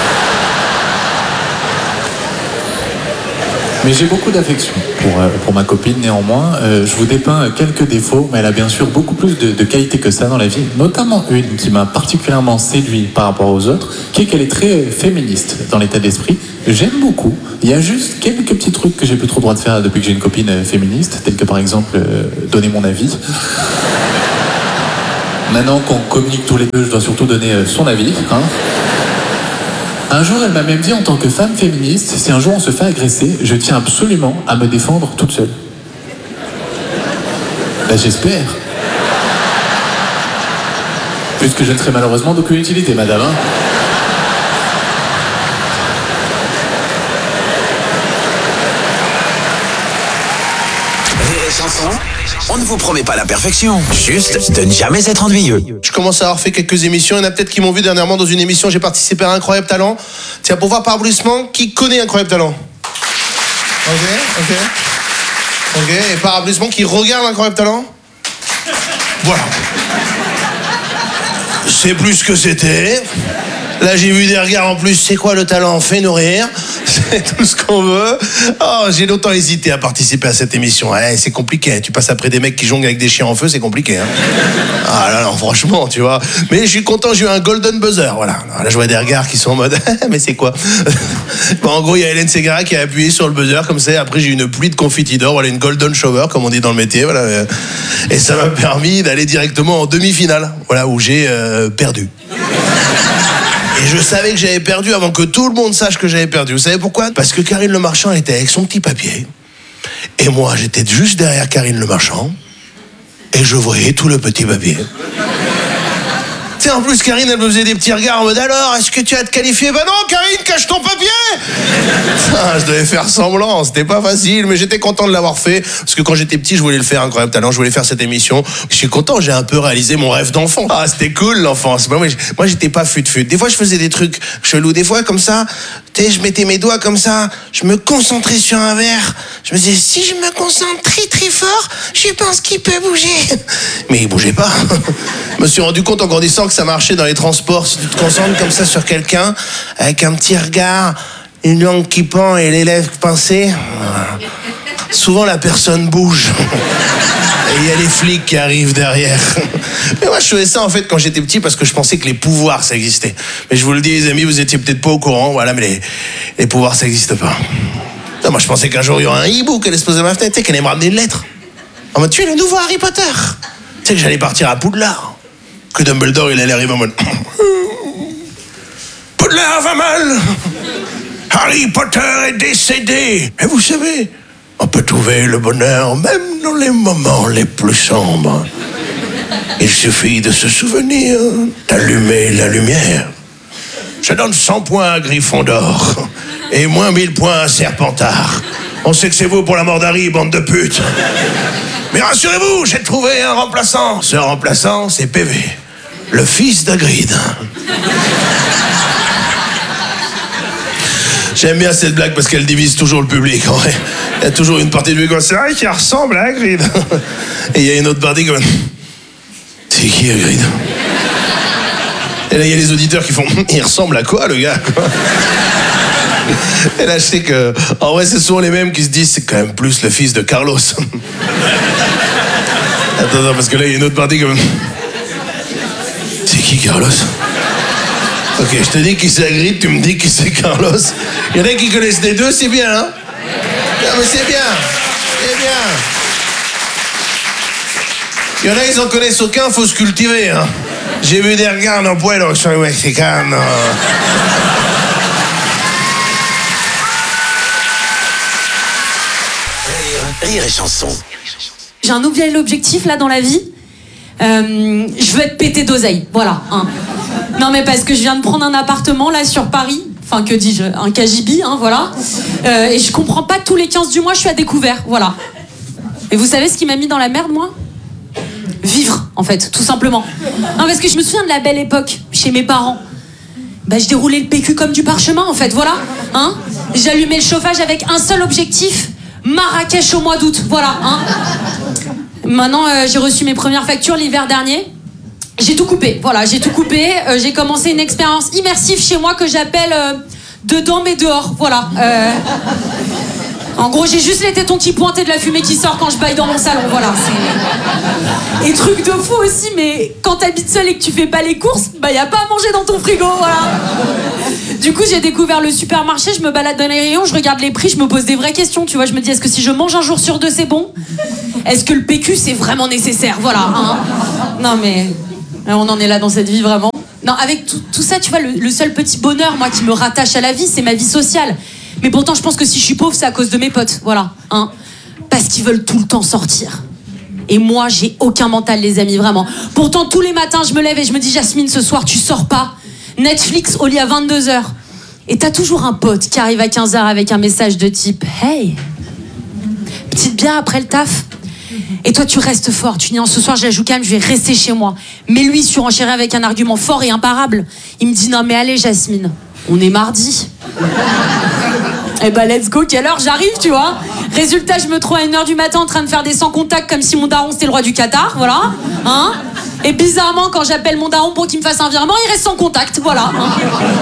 Mais j'ai beaucoup d'affection pour, euh, pour ma copine, néanmoins. Euh, je vous dépeins quelques défauts, mais elle a bien sûr beaucoup plus de, de qualités que ça dans la vie. Notamment une qui m'a particulièrement séduit par rapport aux autres, qui est qu'elle est très féministe dans l'état d'esprit. J'aime beaucoup. Il y a juste quelques petits trucs que j'ai plus trop le droit de faire depuis que j'ai une copine euh, féministe, tels que par exemple euh, donner mon avis. Maintenant qu'on communique tous les deux, je dois surtout donner euh, son avis, hein. Un jour, elle m'a même dit, en tant que femme féministe, si un jour on se fait agresser, je tiens absolument à me défendre toute seule. Ben, j'espère. Puisque je ne serai malheureusement d'aucune utilité, madame. Hein. Rire et chanson, on ne vous promet pas la perfection, juste de ne jamais être ennuyeux. Je commence à avoir fait quelques émissions. Il y en a peut-être qui m'ont vu dernièrement dans une émission. J'ai participé à Incroyable Talent. Tiens, pour voir par applaudissement, qui connaît Incroyable Talent? Ok, ok. Ok, et par applaudissement, qui regarde Incroyable Talent? Voilà. C'est plus ce que c'était. Là, j'ai vu des regards en plus. C'est quoi le talent? Fais-nous rire. C'est tout ce qu'on veut. Oh, j'ai longtemps hésité à participer à cette émission. Ouais, c'est compliqué. Tu passes après des mecs qui jonglent avec des chiens en feu, c'est compliqué. Hein. Ah là là, franchement, tu vois. Mais je suis content, j'ai eu un golden buzzer. Voilà. Là, je vois des regards qui sont en mode. Mais c'est quoi? Bon, en gros, il y a Hélène Ségara qui a appuyé sur le buzzer comme ça. Après, j'ai eu une pluie de confetti d'or. Voilà, une golden shower, comme on dit dans le métier. Voilà. Et ça m'a permis d'aller directement en demi-finale. Voilà, où j'ai euh, perdu. Et je savais que j'avais perdu avant que tout le monde sache que j'avais perdu. Vous savez pourquoi? Parce que Karine Le Marchand était avec son petit papier. Et moi, j'étais juste derrière Karine Le Marchand. Et je voyais tout le petit papier. Tu sais, en plus, Karine, elle me faisait des petits regards en mode « Alors, est-ce que tu as te qualifié ?» Bah non, Karine, cache ton papier. Enfin, je devais faire semblant, c'était pas facile, mais j'étais content de l'avoir fait. Parce que quand j'étais petit, je voulais le faire, Incroyable Talent, je voulais faire cette émission. Je suis content, j'ai un peu réalisé mon rêve d'enfant. Ah, c'était cool, l'enfance. Moi, moi j'étais pas fut-fut. Des fois, je faisais des trucs chelous. Des fois, comme ça, tu sais, je mettais mes doigts comme ça, je me concentrais sur un verre. Je me disais, si je me concentre très très fort, je pense qu'il peut bouger. Mais il bougeait pas. Je me suis rendu compte en grandissant que ça marchait dans les transports. Si tu te concentres comme ça sur quelqu'un, avec un petit regard, une langue qui pend et les lèvres pincées, souvent la personne bouge. Et il y a les flics qui arrivent derrière. Mais moi, je faisais ça en fait quand j'étais petit parce que je pensais que les pouvoirs, ça existait. Mais je vous le dis, les amis, vous étiez peut-être pas au courant, voilà, mais les, les pouvoirs, ça n'existe pas. Non, moi, je pensais qu'un jour, il y aurait un hibou qu'elle allait se poser à ma fenêtre, tu sais, qu'elle allait me ramener une lettre. En mode, tu es le nouveau Harry Potter. Tu sais que j'allais partir à Poudlard. Que Dumbledore, il allait arriver en mode... Poudlard va mal. Harry Potter est décédé. Et vous savez, on peut trouver le bonheur même dans les moments les plus sombres. Il suffit de se souvenir d'allumer la lumière. Je donne cent points à Gryffondor et moins mille points à Serpentard. On sait que c'est vous pour la mort d'Harry, bande de putes. Mais rassurez-vous, j'ai trouvé un remplaçant. Ce remplaçant, c'est P V, le fils d'Hagrid. J'aime bien cette blague parce qu'elle divise toujours le public. En vrai. Il y a toujours une partie du public, c'est vrai qu'il ressemble à Hagrid. Et il y a une autre partie comme... C'est qui Hagrid? Et là, il y a les auditeurs qui font... Il ressemble à quoi, le gars? Et là, je sais que... En vrai, c'est souvent les mêmes qui se disent c'est quand même plus le fils de Carlos. Attends, attends, parce que là, il y a une autre partie comme... C'est qui, Carlos? Ok, je te dis qui c'est Hagrid, tu me dis qui c'est Carlos. Il y en a qui connaissent les deux, c'est bien, hein? Non, mais c'est bien. C'est bien. Il y en a, ils en connaissent aucun, faut se cultiver, hein. J'ai vu des regards en poil sur les Mexicains. Rire et chanson. J'ai un nouvel objectif là dans la vie. Euh, je veux être pété d'oseille, voilà. Hein. Non mais parce que je viens de prendre un appartement là sur Paris. Enfin que dis-je, un K J B, hein, voilà. Euh, et je comprends pas, tous les quinze du mois je suis à découvert, voilà. Et vous savez ce qui m'a mis dans la merde moi? Vivre, en fait, tout simplement. Non, parce que je me souviens de la belle époque, chez mes parents. Bah, je déroulais le P Q comme du parchemin, en fait, voilà. Hein, j'allumais le chauffage avec un seul objectif, Marrakech au mois d'août, voilà. Hein. Maintenant, euh, j'ai reçu mes premières factures l'hiver dernier. J'ai tout coupé, voilà, j'ai tout coupé. Euh, j'ai commencé une expérience immersive chez moi que j'appelle euh, dedans mais dehors, voilà. Euh, en gros, j'ai juste les tétons qui pointent et de la fumée qui sort quand je baille dans mon salon, voilà. C'est... Et truc de fou aussi, mais quand t'habites seul et que tu fais pas les courses, bah y a pas à manger dans ton frigo, voilà. Du coup, j'ai découvert le supermarché, je me balade dans les rayons, je regarde les prix, je me pose des vraies questions, tu vois. Je me dis, est-ce que si je mange un jour sur deux, c'est bon ? Est-ce que le P Q, c'est vraiment nécessaire ? Voilà, hein. Non mais... On en est là dans cette vie, vraiment. Non, avec tout, tout ça, tu vois, le, le seul petit bonheur, moi, qui me rattache à la vie, c'est ma vie sociale. Mais pourtant, je pense que si je suis pauvre, c'est à cause de mes potes, voilà, hein. Parce qu'ils veulent tout le temps sortir. Et moi, j'ai aucun mental, les amis, vraiment. Pourtant, tous les matins, je me lève et je me dis, Jasmine, ce soir, tu sors pas. Netflix au lit à vingt-deux heures. Et t'as toujours un pote qui arrive à quinze heures avec un message de type « Hey, petite bière après le taf ?» Et toi, tu restes fort. Tu dis, non, ce soir, je la joue calme, je vais rester chez moi. Mais lui, surenchérit avec un argument fort et imparable. Il me dit, non, mais allez, Jasmine, on est mardi. Eh ben, let's go, quelle heure j'arrive, tu vois. Résultat, je me trouve à une heure du matin en train de faire des sans contacts comme si mon daron, c'était le roi du Qatar, voilà. Hein. Et bizarrement, quand j'appelle mon daron pour qu'il me fasse un virement, il reste sans contact, voilà. Hein.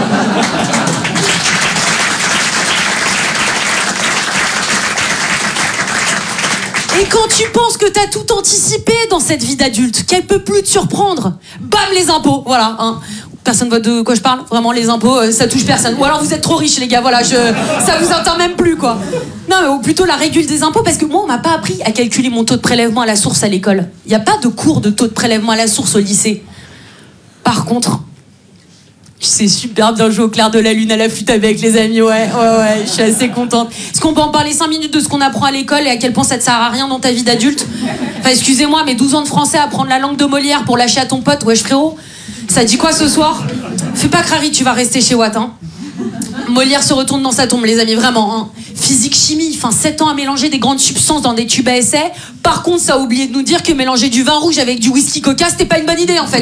Et quand tu penses que t'as tout anticipé dans cette vie d'adulte, qu'elle peut plus te surprendre, bam, les impôts, voilà. Hein. Personne voit de quoi je parle, vraiment, les impôts, euh, ça touche personne. Ou alors vous êtes trop riches, les gars, voilà, je, ça vous atteint même plus, quoi. Non, mais ou plutôt la régule des impôts, parce que moi, on m'a pas appris à calculer mon taux de prélèvement à la source à l'école. Il y a pas de cours de taux de prélèvement à la source au lycée. Par contre, je sais super bien jouer au clair de la lune à la flûte avec les amis, ouais, ouais, ouais, je suis assez contente. Est-ce qu'on peut en parler cinq minutes de ce qu'on apprend à l'école et à quel point ça te sert à rien dans ta vie d'adulte ? Enfin, excusez-moi, mais douze ans de français à apprendre la langue de Molière pour lâcher à ton pote, wesh frérot, ça dit quoi ce soir ? Fais pas crari, tu vas rester chez Watt, hein. Molière se retourne dans sa tombe, les amis, vraiment, hein. Physique, chimie, enfin sept ans à mélanger des grandes substances dans des tubes à essai. Par contre, ça a oublié de nous dire que mélanger du vin rouge avec du whisky coca, c'était pas une bonne idée, en fait.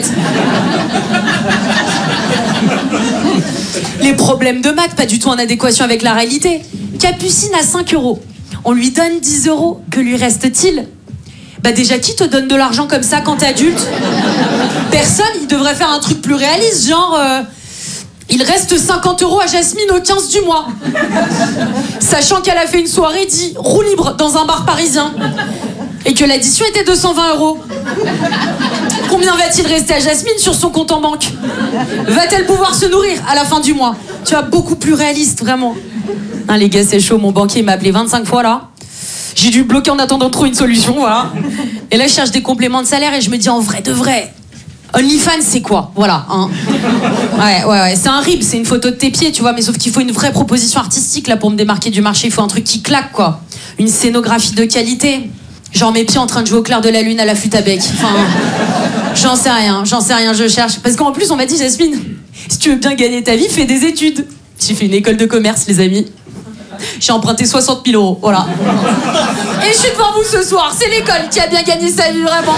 Les problèmes de maths, pas du tout en adéquation avec la réalité. Capucine à cinq euros. On lui donne dix euros. Que lui reste-t-il ? Bah déjà, qui te donne de l'argent comme ça quand t'es adulte ? Personne. Il devrait faire un truc plus réaliste, genre... Euh, il reste cinquante euros à Jasmine au quinze du mois. Sachant qu'elle a fait une soirée dit roue libre dans un bar parisien. Et que l'addition était deux cent vingt euros. Combien va-t-il rester à Jasmine sur son compte en banque ? Va-t-elle pouvoir se nourrir à la fin du mois ? Tu vois, beaucoup plus réaliste, vraiment. Hein, les gars, c'est chaud, mon banquier m'a appelé vingt-cinq fois là. J'ai dû bloquer en attendant de trouver une solution, voilà. Et là, je cherche des compléments de salaire et je me dis en vrai de vrai, OnlyFans, c'est quoi ? Voilà, hein. Ouais, ouais, ouais. C'est un rib, c'est une photo de tes pieds, tu vois, mais sauf qu'il faut une vraie proposition artistique là pour me démarquer du marché. Il faut un truc qui claque, quoi. Une scénographie de qualité. Genre mes pieds en train de jouer au clair de la lune à la flûte à bec. Enfin, j'en sais rien, j'en sais rien, je cherche. Parce qu'en plus, on m'a dit, Jasmine, si tu veux bien gagner ta vie, fais des études. J'ai fait une école de commerce, les amis. J'ai emprunté soixante mille euros, voilà. Et je suis devant vous ce soir, c'est l'école qui a bien gagné sa vie, vraiment.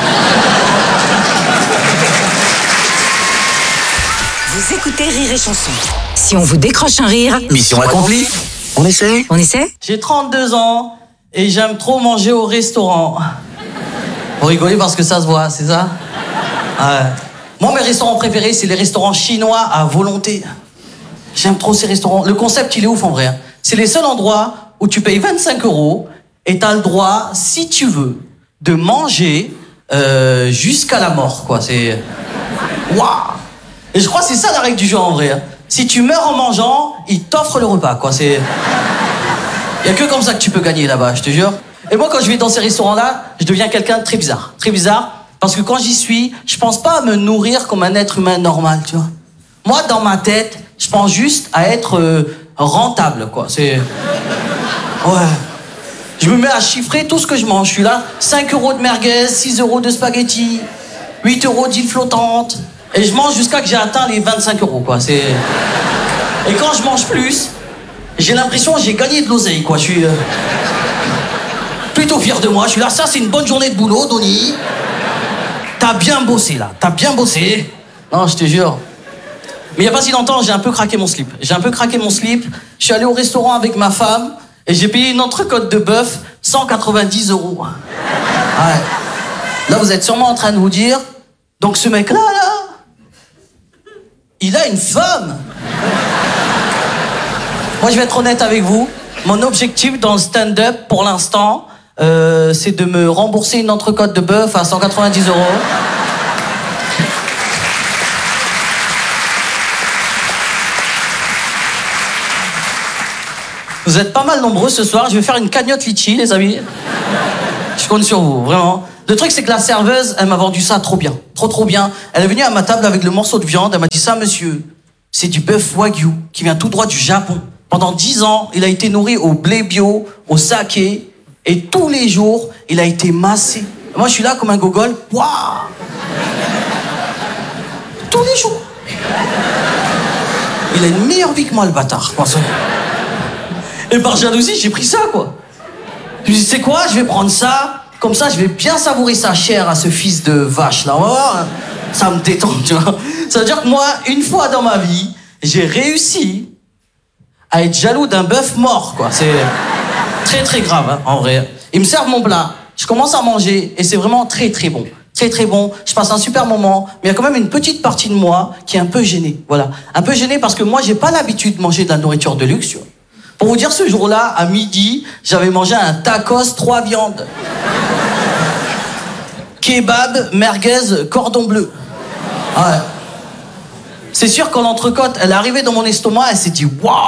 Vous écoutez Rire et Chanson. Si on vous décroche un rire... Mission accomplie. On essaie ? On essaie ? J'ai trente-deux ans et j'aime trop manger au restaurant. Vous rigolez parce que ça se voit, c'est ça ? Ouais. Moi, mes restaurants préférés, c'est les restaurants chinois à volonté. J'aime trop ces restaurants. Le concept, il est ouf en vrai. C'est les seuls endroits où tu payes vingt-cinq euros et t'as le droit, si tu veux, de manger euh, jusqu'à la mort, quoi. C'est... Waouh! Et je crois que c'est ça la règle du jeu en vrai. Si tu meurs en mangeant, ils t'offrent le repas, quoi. C'est... Il y a que comme ça que tu peux gagner là-bas, je te jure. Et moi, quand je vais dans ces restaurants-là, je deviens quelqu'un de très bizarre. Très bizarre, parce que quand j'y suis, je pense pas à me nourrir comme un être humain normal, tu vois. Moi, dans ma tête, je pense juste à être euh, rentable, quoi. C'est... Ouais. Je me mets à chiffrer tout ce que je mange. Je suis là, cinq euros de merguez, six euros de spaghettis, huit euros d'île flottante. Et je mange jusqu'à que j'ai atteint les vingt-cinq euros, quoi. C'est... Et quand je mange plus, j'ai l'impression que j'ai gagné de l'oseille, quoi. Je suis euh... plutôt fier de moi. Je suis là, ça, c'est une bonne journée de boulot, Donny. T'as bien bossé, là. T'as bien bossé. Non, je te jure. Mais il n'y a pas si longtemps, j'ai un peu craqué mon slip. J'ai un peu craqué mon slip. Je suis allé au restaurant avec ma femme et j'ai payé une entrecôte de bœuf cent quatre-vingt-dix euros. Ouais. Là, vous êtes sûrement en train de vous dire, Donc ce mec-là, là, il a une femme. Moi, je vais être honnête avec vous. Mon objectif dans le stand-up, pour l'instant, euh, c'est de me rembourser une entrecôte de bœuf à cent quatre-vingt-dix euros. Vous êtes pas mal nombreux ce soir. Je vais faire une cagnotte litchi, les amis. Je compte sur vous, vraiment. Le truc, c'est que la serveuse, elle m'a vendu ça trop bien. Trop, trop bien. Elle est venue à ma table avec le morceau de viande. Elle m'a dit, ça, monsieur, c'est du bœuf wagyu qui vient tout droit du Japon. Pendant dix ans, il a été nourri au blé bio, au saké. Et tous les jours, il a été massé. Moi, je suis là comme un gogol. Waouh! Tous les jours. Il a une meilleure vie que moi, le bâtard. Et par jalousie, j'ai pris ça, quoi. Je me dis, c'est quoi? Je vais prendre ça. Comme ça, je vais bien savourer sa chair à ce fils de vache, là. On va voir, hein. Ça me détend, tu vois. Ça veut dire que moi, une fois dans ma vie, j'ai réussi à être jaloux d'un bœuf mort, quoi. C'est très, très grave, hein, en vrai. Ils me servent mon plat. Je commence à manger et c'est vraiment très, très bon. Très, très bon. Je passe un super moment. Mais il y a quand même une petite partie de moi qui est un peu gênée. Voilà. Un peu gênée parce que moi, j'ai pas l'habitude de manger de la nourriture de luxe, tu vois. Pour vous dire, ce jour-là, à midi, j'avais mangé un tacos, trois viandes. Kebab, merguez, cordon bleu. Ouais. C'est sûr, quand l'entrecôte, elle est arrivée dans mon estomac, elle s'est dit « Waouh !»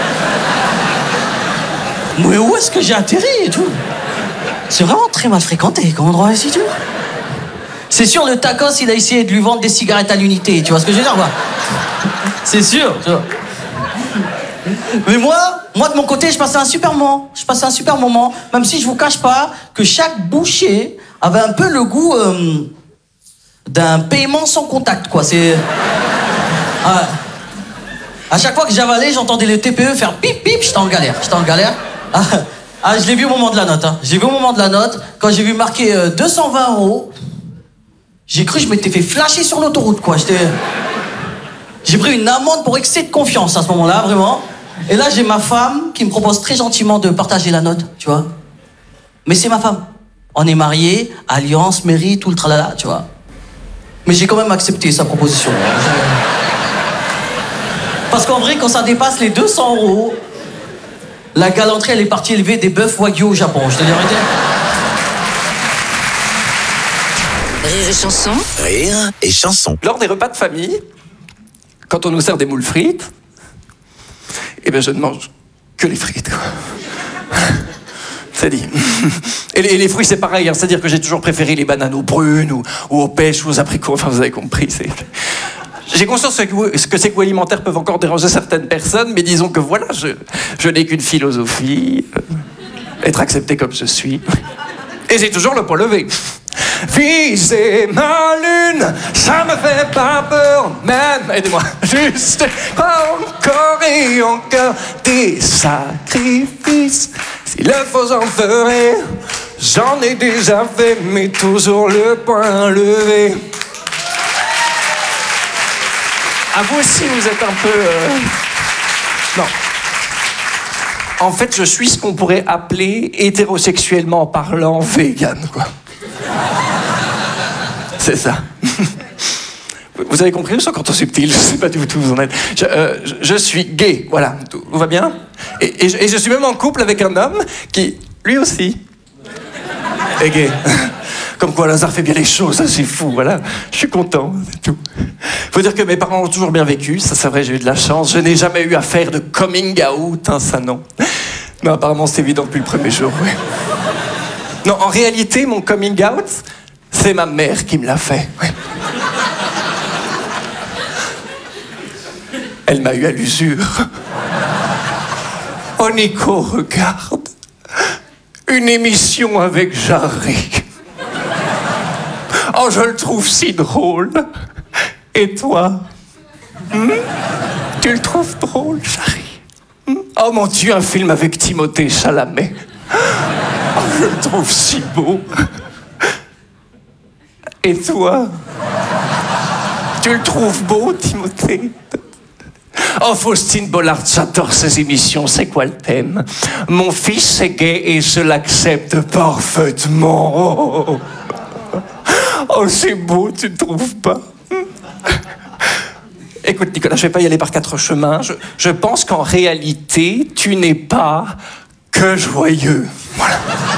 Mais où est-ce que j'ai atterri et tout? C'est vraiment très mal fréquenté comme endroit ici, tu vois. C'est sûr, le tacos, il a essayé de lui vendre des cigarettes à l'unité, tu vois ce que je veux dire, quoi. C'est sûr, tu vois. Mais moi, moi de mon côté, je passais un super moment. Je passais un super moment, même si je vous cache pas que chaque bouchée avait un peu le goût euh, d'un paiement sans contact, quoi. C'est... Ouais. À chaque fois que j'avalais, j'entendais les T P E faire pip pip, j'étais en galère, j'étais en galère. Ah, ah, je l'ai vu au moment de la note, hein. Je l'ai vu au moment de la note, quand j'ai vu marquer euh, deux cent vingt euros, j'ai cru que je m'étais fait flasher sur l'autoroute, quoi. J'étais... J'ai pris une amende pour excès de confiance à ce moment-là, vraiment. Et là, j'ai ma femme qui me propose très gentiment de partager la note, tu vois. Mais c'est ma femme. On est mariés, alliance, mairie, tout le tralala, tu vois. Mais j'ai quand même accepté sa proposition. Parce qu'en vrai, quand ça dépasse les deux cents euros, la galanterie, elle est partie élever des bœufs wagyu au Japon, je te dis la vérité. Rire et chanson. Rire et chanson. Lors des repas de famille, quand on nous sert des moules frites, eh bien je ne mange que les frites, quoi. C'est dit. Et les, et les fruits, c'est pareil, hein, c'est-à-dire que j'ai toujours préféré les bananes aux prunes, ou, ou aux pêches, ou aux abricots, enfin vous avez compris, c'est... J'ai conscience que, que ces goûts alimentaires peuvent encore déranger certaines personnes, mais disons que voilà, je, je n'ai qu'une philosophie, euh, être accepté comme je suis. Et j'ai toujours le poing levé. Viser ma lune, ça me fait pas peur, même, aidez-moi, juste encore et encore des sacrifices. S'il le faut, j'en ferai, j'en ai déjà fait, mais toujours le poing levé. À vous aussi, vous êtes un peu... Euh... Non. En fait, je suis ce qu'on pourrait appeler, hétérosexuellement parlant, vegan, quoi. C'est ça. Vous avez compris, je suis encore trop subtil, je sais pas du tout où vous en êtes. Je, euh, je, je suis gay, voilà, tout va bien. Et, et, je, et je suis même en couple avec un homme qui, lui aussi, est gay. Comme quoi, Lazare fait bien les choses, c'est fou, voilà. Je suis content, c'est tout. Faut dire que mes parents ont toujours bien vécu, ça c'est vrai, j'ai eu de la chance. Je n'ai jamais eu à faire de coming out, hein, ça non. Mais apparemment, c'est évident depuis le premier jour, oui. Non, en réalité, mon coming out, c'est ma mère qui me l'a fait, oui. Elle m'a eu à l'usure. Oh Nico, regarde. Une émission avec Jarry. Oh, je le trouve si drôle. Et toi, hmm? Tu le trouves drôle, Jarry? hmm? Oh mon Dieu, un film avec Timothée Chalamet. Oh, je le trouve si beau. Et toi, tu le trouves beau, Timothée? Oh, Faustine Bollard, j'adore ces émissions. C'est quoi le thème? Mon fils est gay et je l'accepte parfaitement. Oh, c'est beau, tu ne trouves pas? Écoute, Nicolas, je vais pas y aller par quatre chemins. Je, je pense qu'en réalité, tu n'es pas que joyeux. Voilà.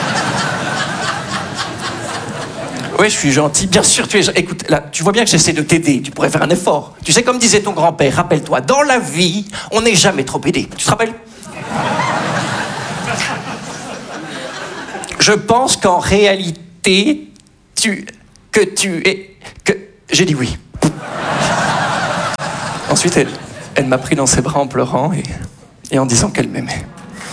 Oui, je suis gentil. Bien sûr, tu es... Écoute, là, tu vois bien que j'essaie de t'aider. Tu pourrais faire un effort. Tu sais, comme disait ton grand-père, rappelle-toi, dans la vie, on n'est jamais trop aidé. Tu te rappelles? Je pense qu'en réalité, tu... que tu es... que... J'ai dit oui. Ensuite, elle, elle m'a pris dans ses bras en pleurant et, et en disant qu'elle m'aimait.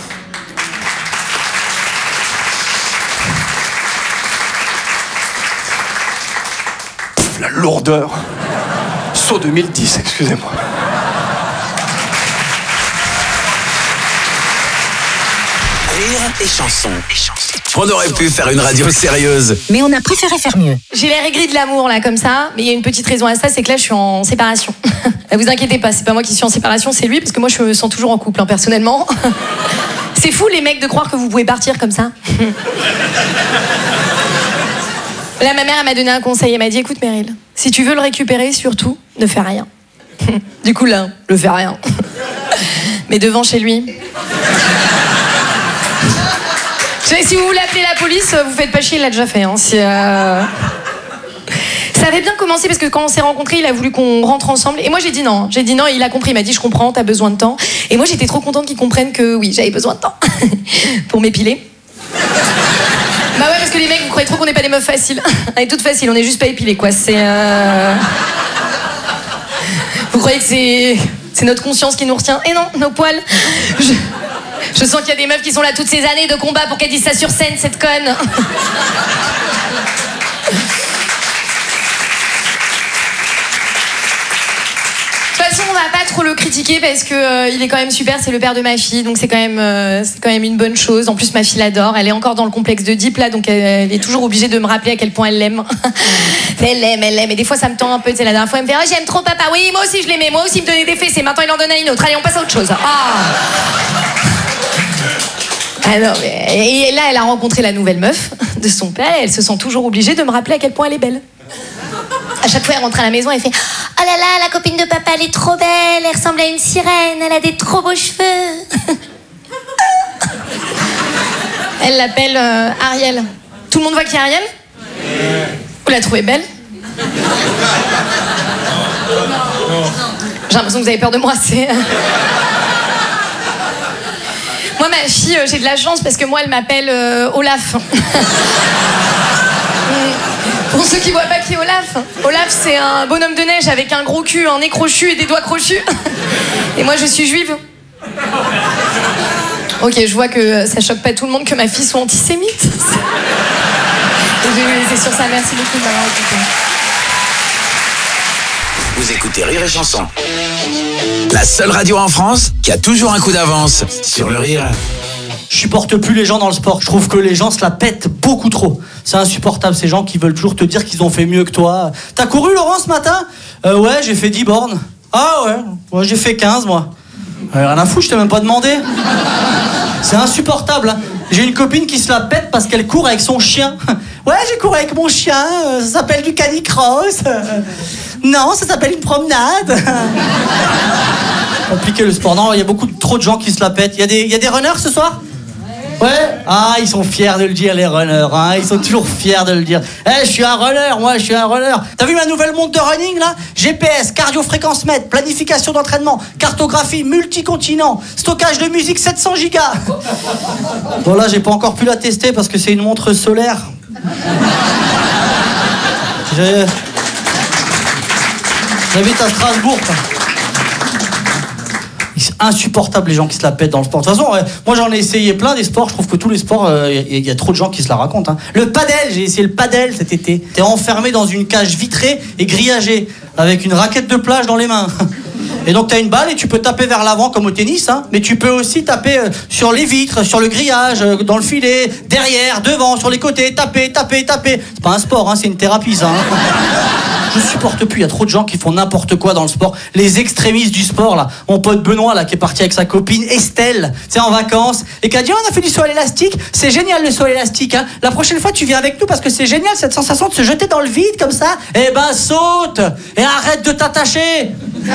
Pff, la lourdeur. Saut deux mille dix, excusez-moi. Rire et chanson. On aurait pu faire une radio sérieuse. Mais on a préféré faire mieux. J'ai l'air aigri de l'amour, là, comme ça, mais il y a une petite raison à ça, c'est que là, je suis en séparation. Vous inquiétez pas, c'est pas moi qui suis en séparation, c'est lui, parce que moi, je me sens toujours en couple, hein, personnellement. C'est fou, les mecs, de croire que vous pouvez partir comme ça. Là, ma mère, elle m'a donné un conseil, elle m'a dit, écoute, Meryl, si tu veux le récupérer, surtout, ne fais rien. Du coup, là, je fais rien. Mais devant chez lui... Si vous voulez appeler la police, vous faites pas chier, il l'a déjà fait. Hein. Si, euh... Ça avait bien commencé parce que quand on s'est rencontrés, il a voulu qu'on rentre ensemble. Et moi j'ai dit non. J'ai dit non et il a compris. Il m'a dit je comprends, t'as besoin de temps. Et moi j'étais trop contente qu'il comprenne que oui, j'avais besoin de temps pour m'épiler. Bah ouais, parce que les mecs, vous croyez trop qu'on n'est pas des meufs faciles. On est toutes faciles, on est juste pas épilées quoi. C'est. Euh... Vous croyez que c'est. C'est notre conscience qui nous retient. Et non, nos poils. Je... Je sens qu'il y a des meufs qui sont là toutes ces années de combat pour qu'elles disent ça sur scène, cette conne. De toute façon, on va pas trop le critiquer parce que euh, il est quand même super, c'est le père de ma fille, donc c'est quand même, euh, c'est quand même une bonne chose. En plus, ma fille l'adore, elle est encore dans le complexe de Deep là, donc elle, elle est toujours obligée de me rappeler à quel point elle l'aime. Elle l'aime, elle l'aime, et des fois ça me tend un peu. Tu sais, la dernière fois, elle me fait oh, j'aime trop papa. Oui, moi aussi je l'aimais, moi aussi il me donnait des fessées. Maintenant il en donne à une autre. Allez, on passe à autre chose. Ah. Ah non, mais... Et là, elle a rencontré la nouvelle meuf de son père et elle se sent toujours obligée de me rappeler à quel point elle est belle. À chaque fois, elle rentre à la maison, elle fait oh là là, la copine de papa, elle est trop belle, elle ressemble à une sirène, elle a des trop beaux cheveux. Elle l'appelle euh, Ariel. Tout le monde voit qui est Ariel? Vous la trouvez belle? J'ai l'impression que vous avez peur de moi, c'est... Moi, ma fille, euh, j'ai de la chance parce que moi, elle m'appelle euh, Olaf. Pour ceux qui voient pas qui est Olaf, Olaf, c'est un bonhomme de neige avec un gros cul, un nez crochu et des doigts crochus. Et moi, je suis juive. Ok, je vois que ça choque pas tout le monde que ma fille soit antisémite. C'est sur ça, merci beaucoup de m'avoir écouté. Vous écoutez Rire et Chanson. La seule radio en France qui a toujours un coup d'avance sur le rire. Je supporte plus les gens dans le sport. Je trouve que les gens se la pètent beaucoup trop. C'est insupportable, ces gens qui veulent toujours te dire qu'ils ont fait mieux que toi. T'as couru, Laurent, ce matin? euh, Ouais, j'ai fait dix bornes. Ah ouais, ouais j'ai fait quinze, moi. Euh, rien à foutre, je t'ai même pas demandé. C'est insupportable. Hein. J'ai une copine qui se la pète parce qu'elle court avec son chien. Ouais, j'ai couru avec mon chien, euh, ça s'appelle du canicross. Euh, non, ça s'appelle une promenade. Compliqué le sport. Non, il y a beaucoup trop de gens qui se la pètent. Il y a des, il y a des runners ce soir? Ouais. Ah, ils sont fiers de le dire, les runners. Hein. Ils sont toujours fiers de le dire. Eh, hey, je suis un runner, moi, je suis un runner. T'as vu ma nouvelle montre de running, là? G P S, cardio-fréquence mètre, planification d'entraînement, cartographie, multicontinent, stockage de musique sept cents gigas. Bon, là, j'ai pas encore pu la tester parce que c'est une montre solaire. J'ai... J'habite à Strasbourg. C'est insupportable les gens qui se la pètent dans le sport. De toute façon, ouais, moi j'en ai essayé plein des sports. Je trouve que tous les sports, il euh, y, y a trop de gens qui se la racontent. Hein. Le padel, j'ai essayé le padel cet été. T'es enfermé dans une cage vitrée et grillagée avec une raquette de plage dans les mains. Et donc t'as une balle et tu peux taper vers l'avant comme au tennis, hein, mais tu peux aussi taper euh, sur les vitres, sur le grillage, euh, dans le filet, derrière, devant, sur les côtés, taper, taper, taper. C'est pas un sport, hein, c'est une thérapie ça. Hein. Je supporte plus, il y a trop de gens qui font n'importe quoi dans le sport. Les extrémistes du sport, là. Mon pote Benoît, là, qui est parti avec sa copine Estelle, tu sais, en vacances, et qui a dit, oh, on a fait du saut à l'élastique, c'est génial le saut à l'élastique, hein. La prochaine fois, tu viens avec nous parce que c'est génial cette sensation de se jeter dans le vide comme ça. Eh ben, saute et arrête de t'attacher.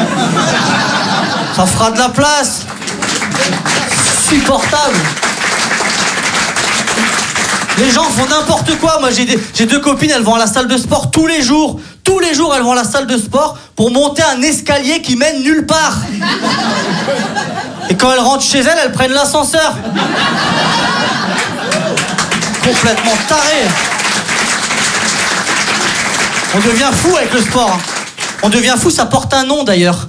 Ça fera de la place. Supportable. Les gens font n'importe quoi. Moi, j'ai, des, j'ai deux copines, elles vont à la salle de sport tous les jours. Tous les jours, elles vont à la salle de sport pour monter un escalier qui mène nulle part. Et quand elles rentrent chez elles, elles prennent l'ascenseur. Complètement taré. On devient fou avec le sport. On devient fou, ça porte un nom d'ailleurs.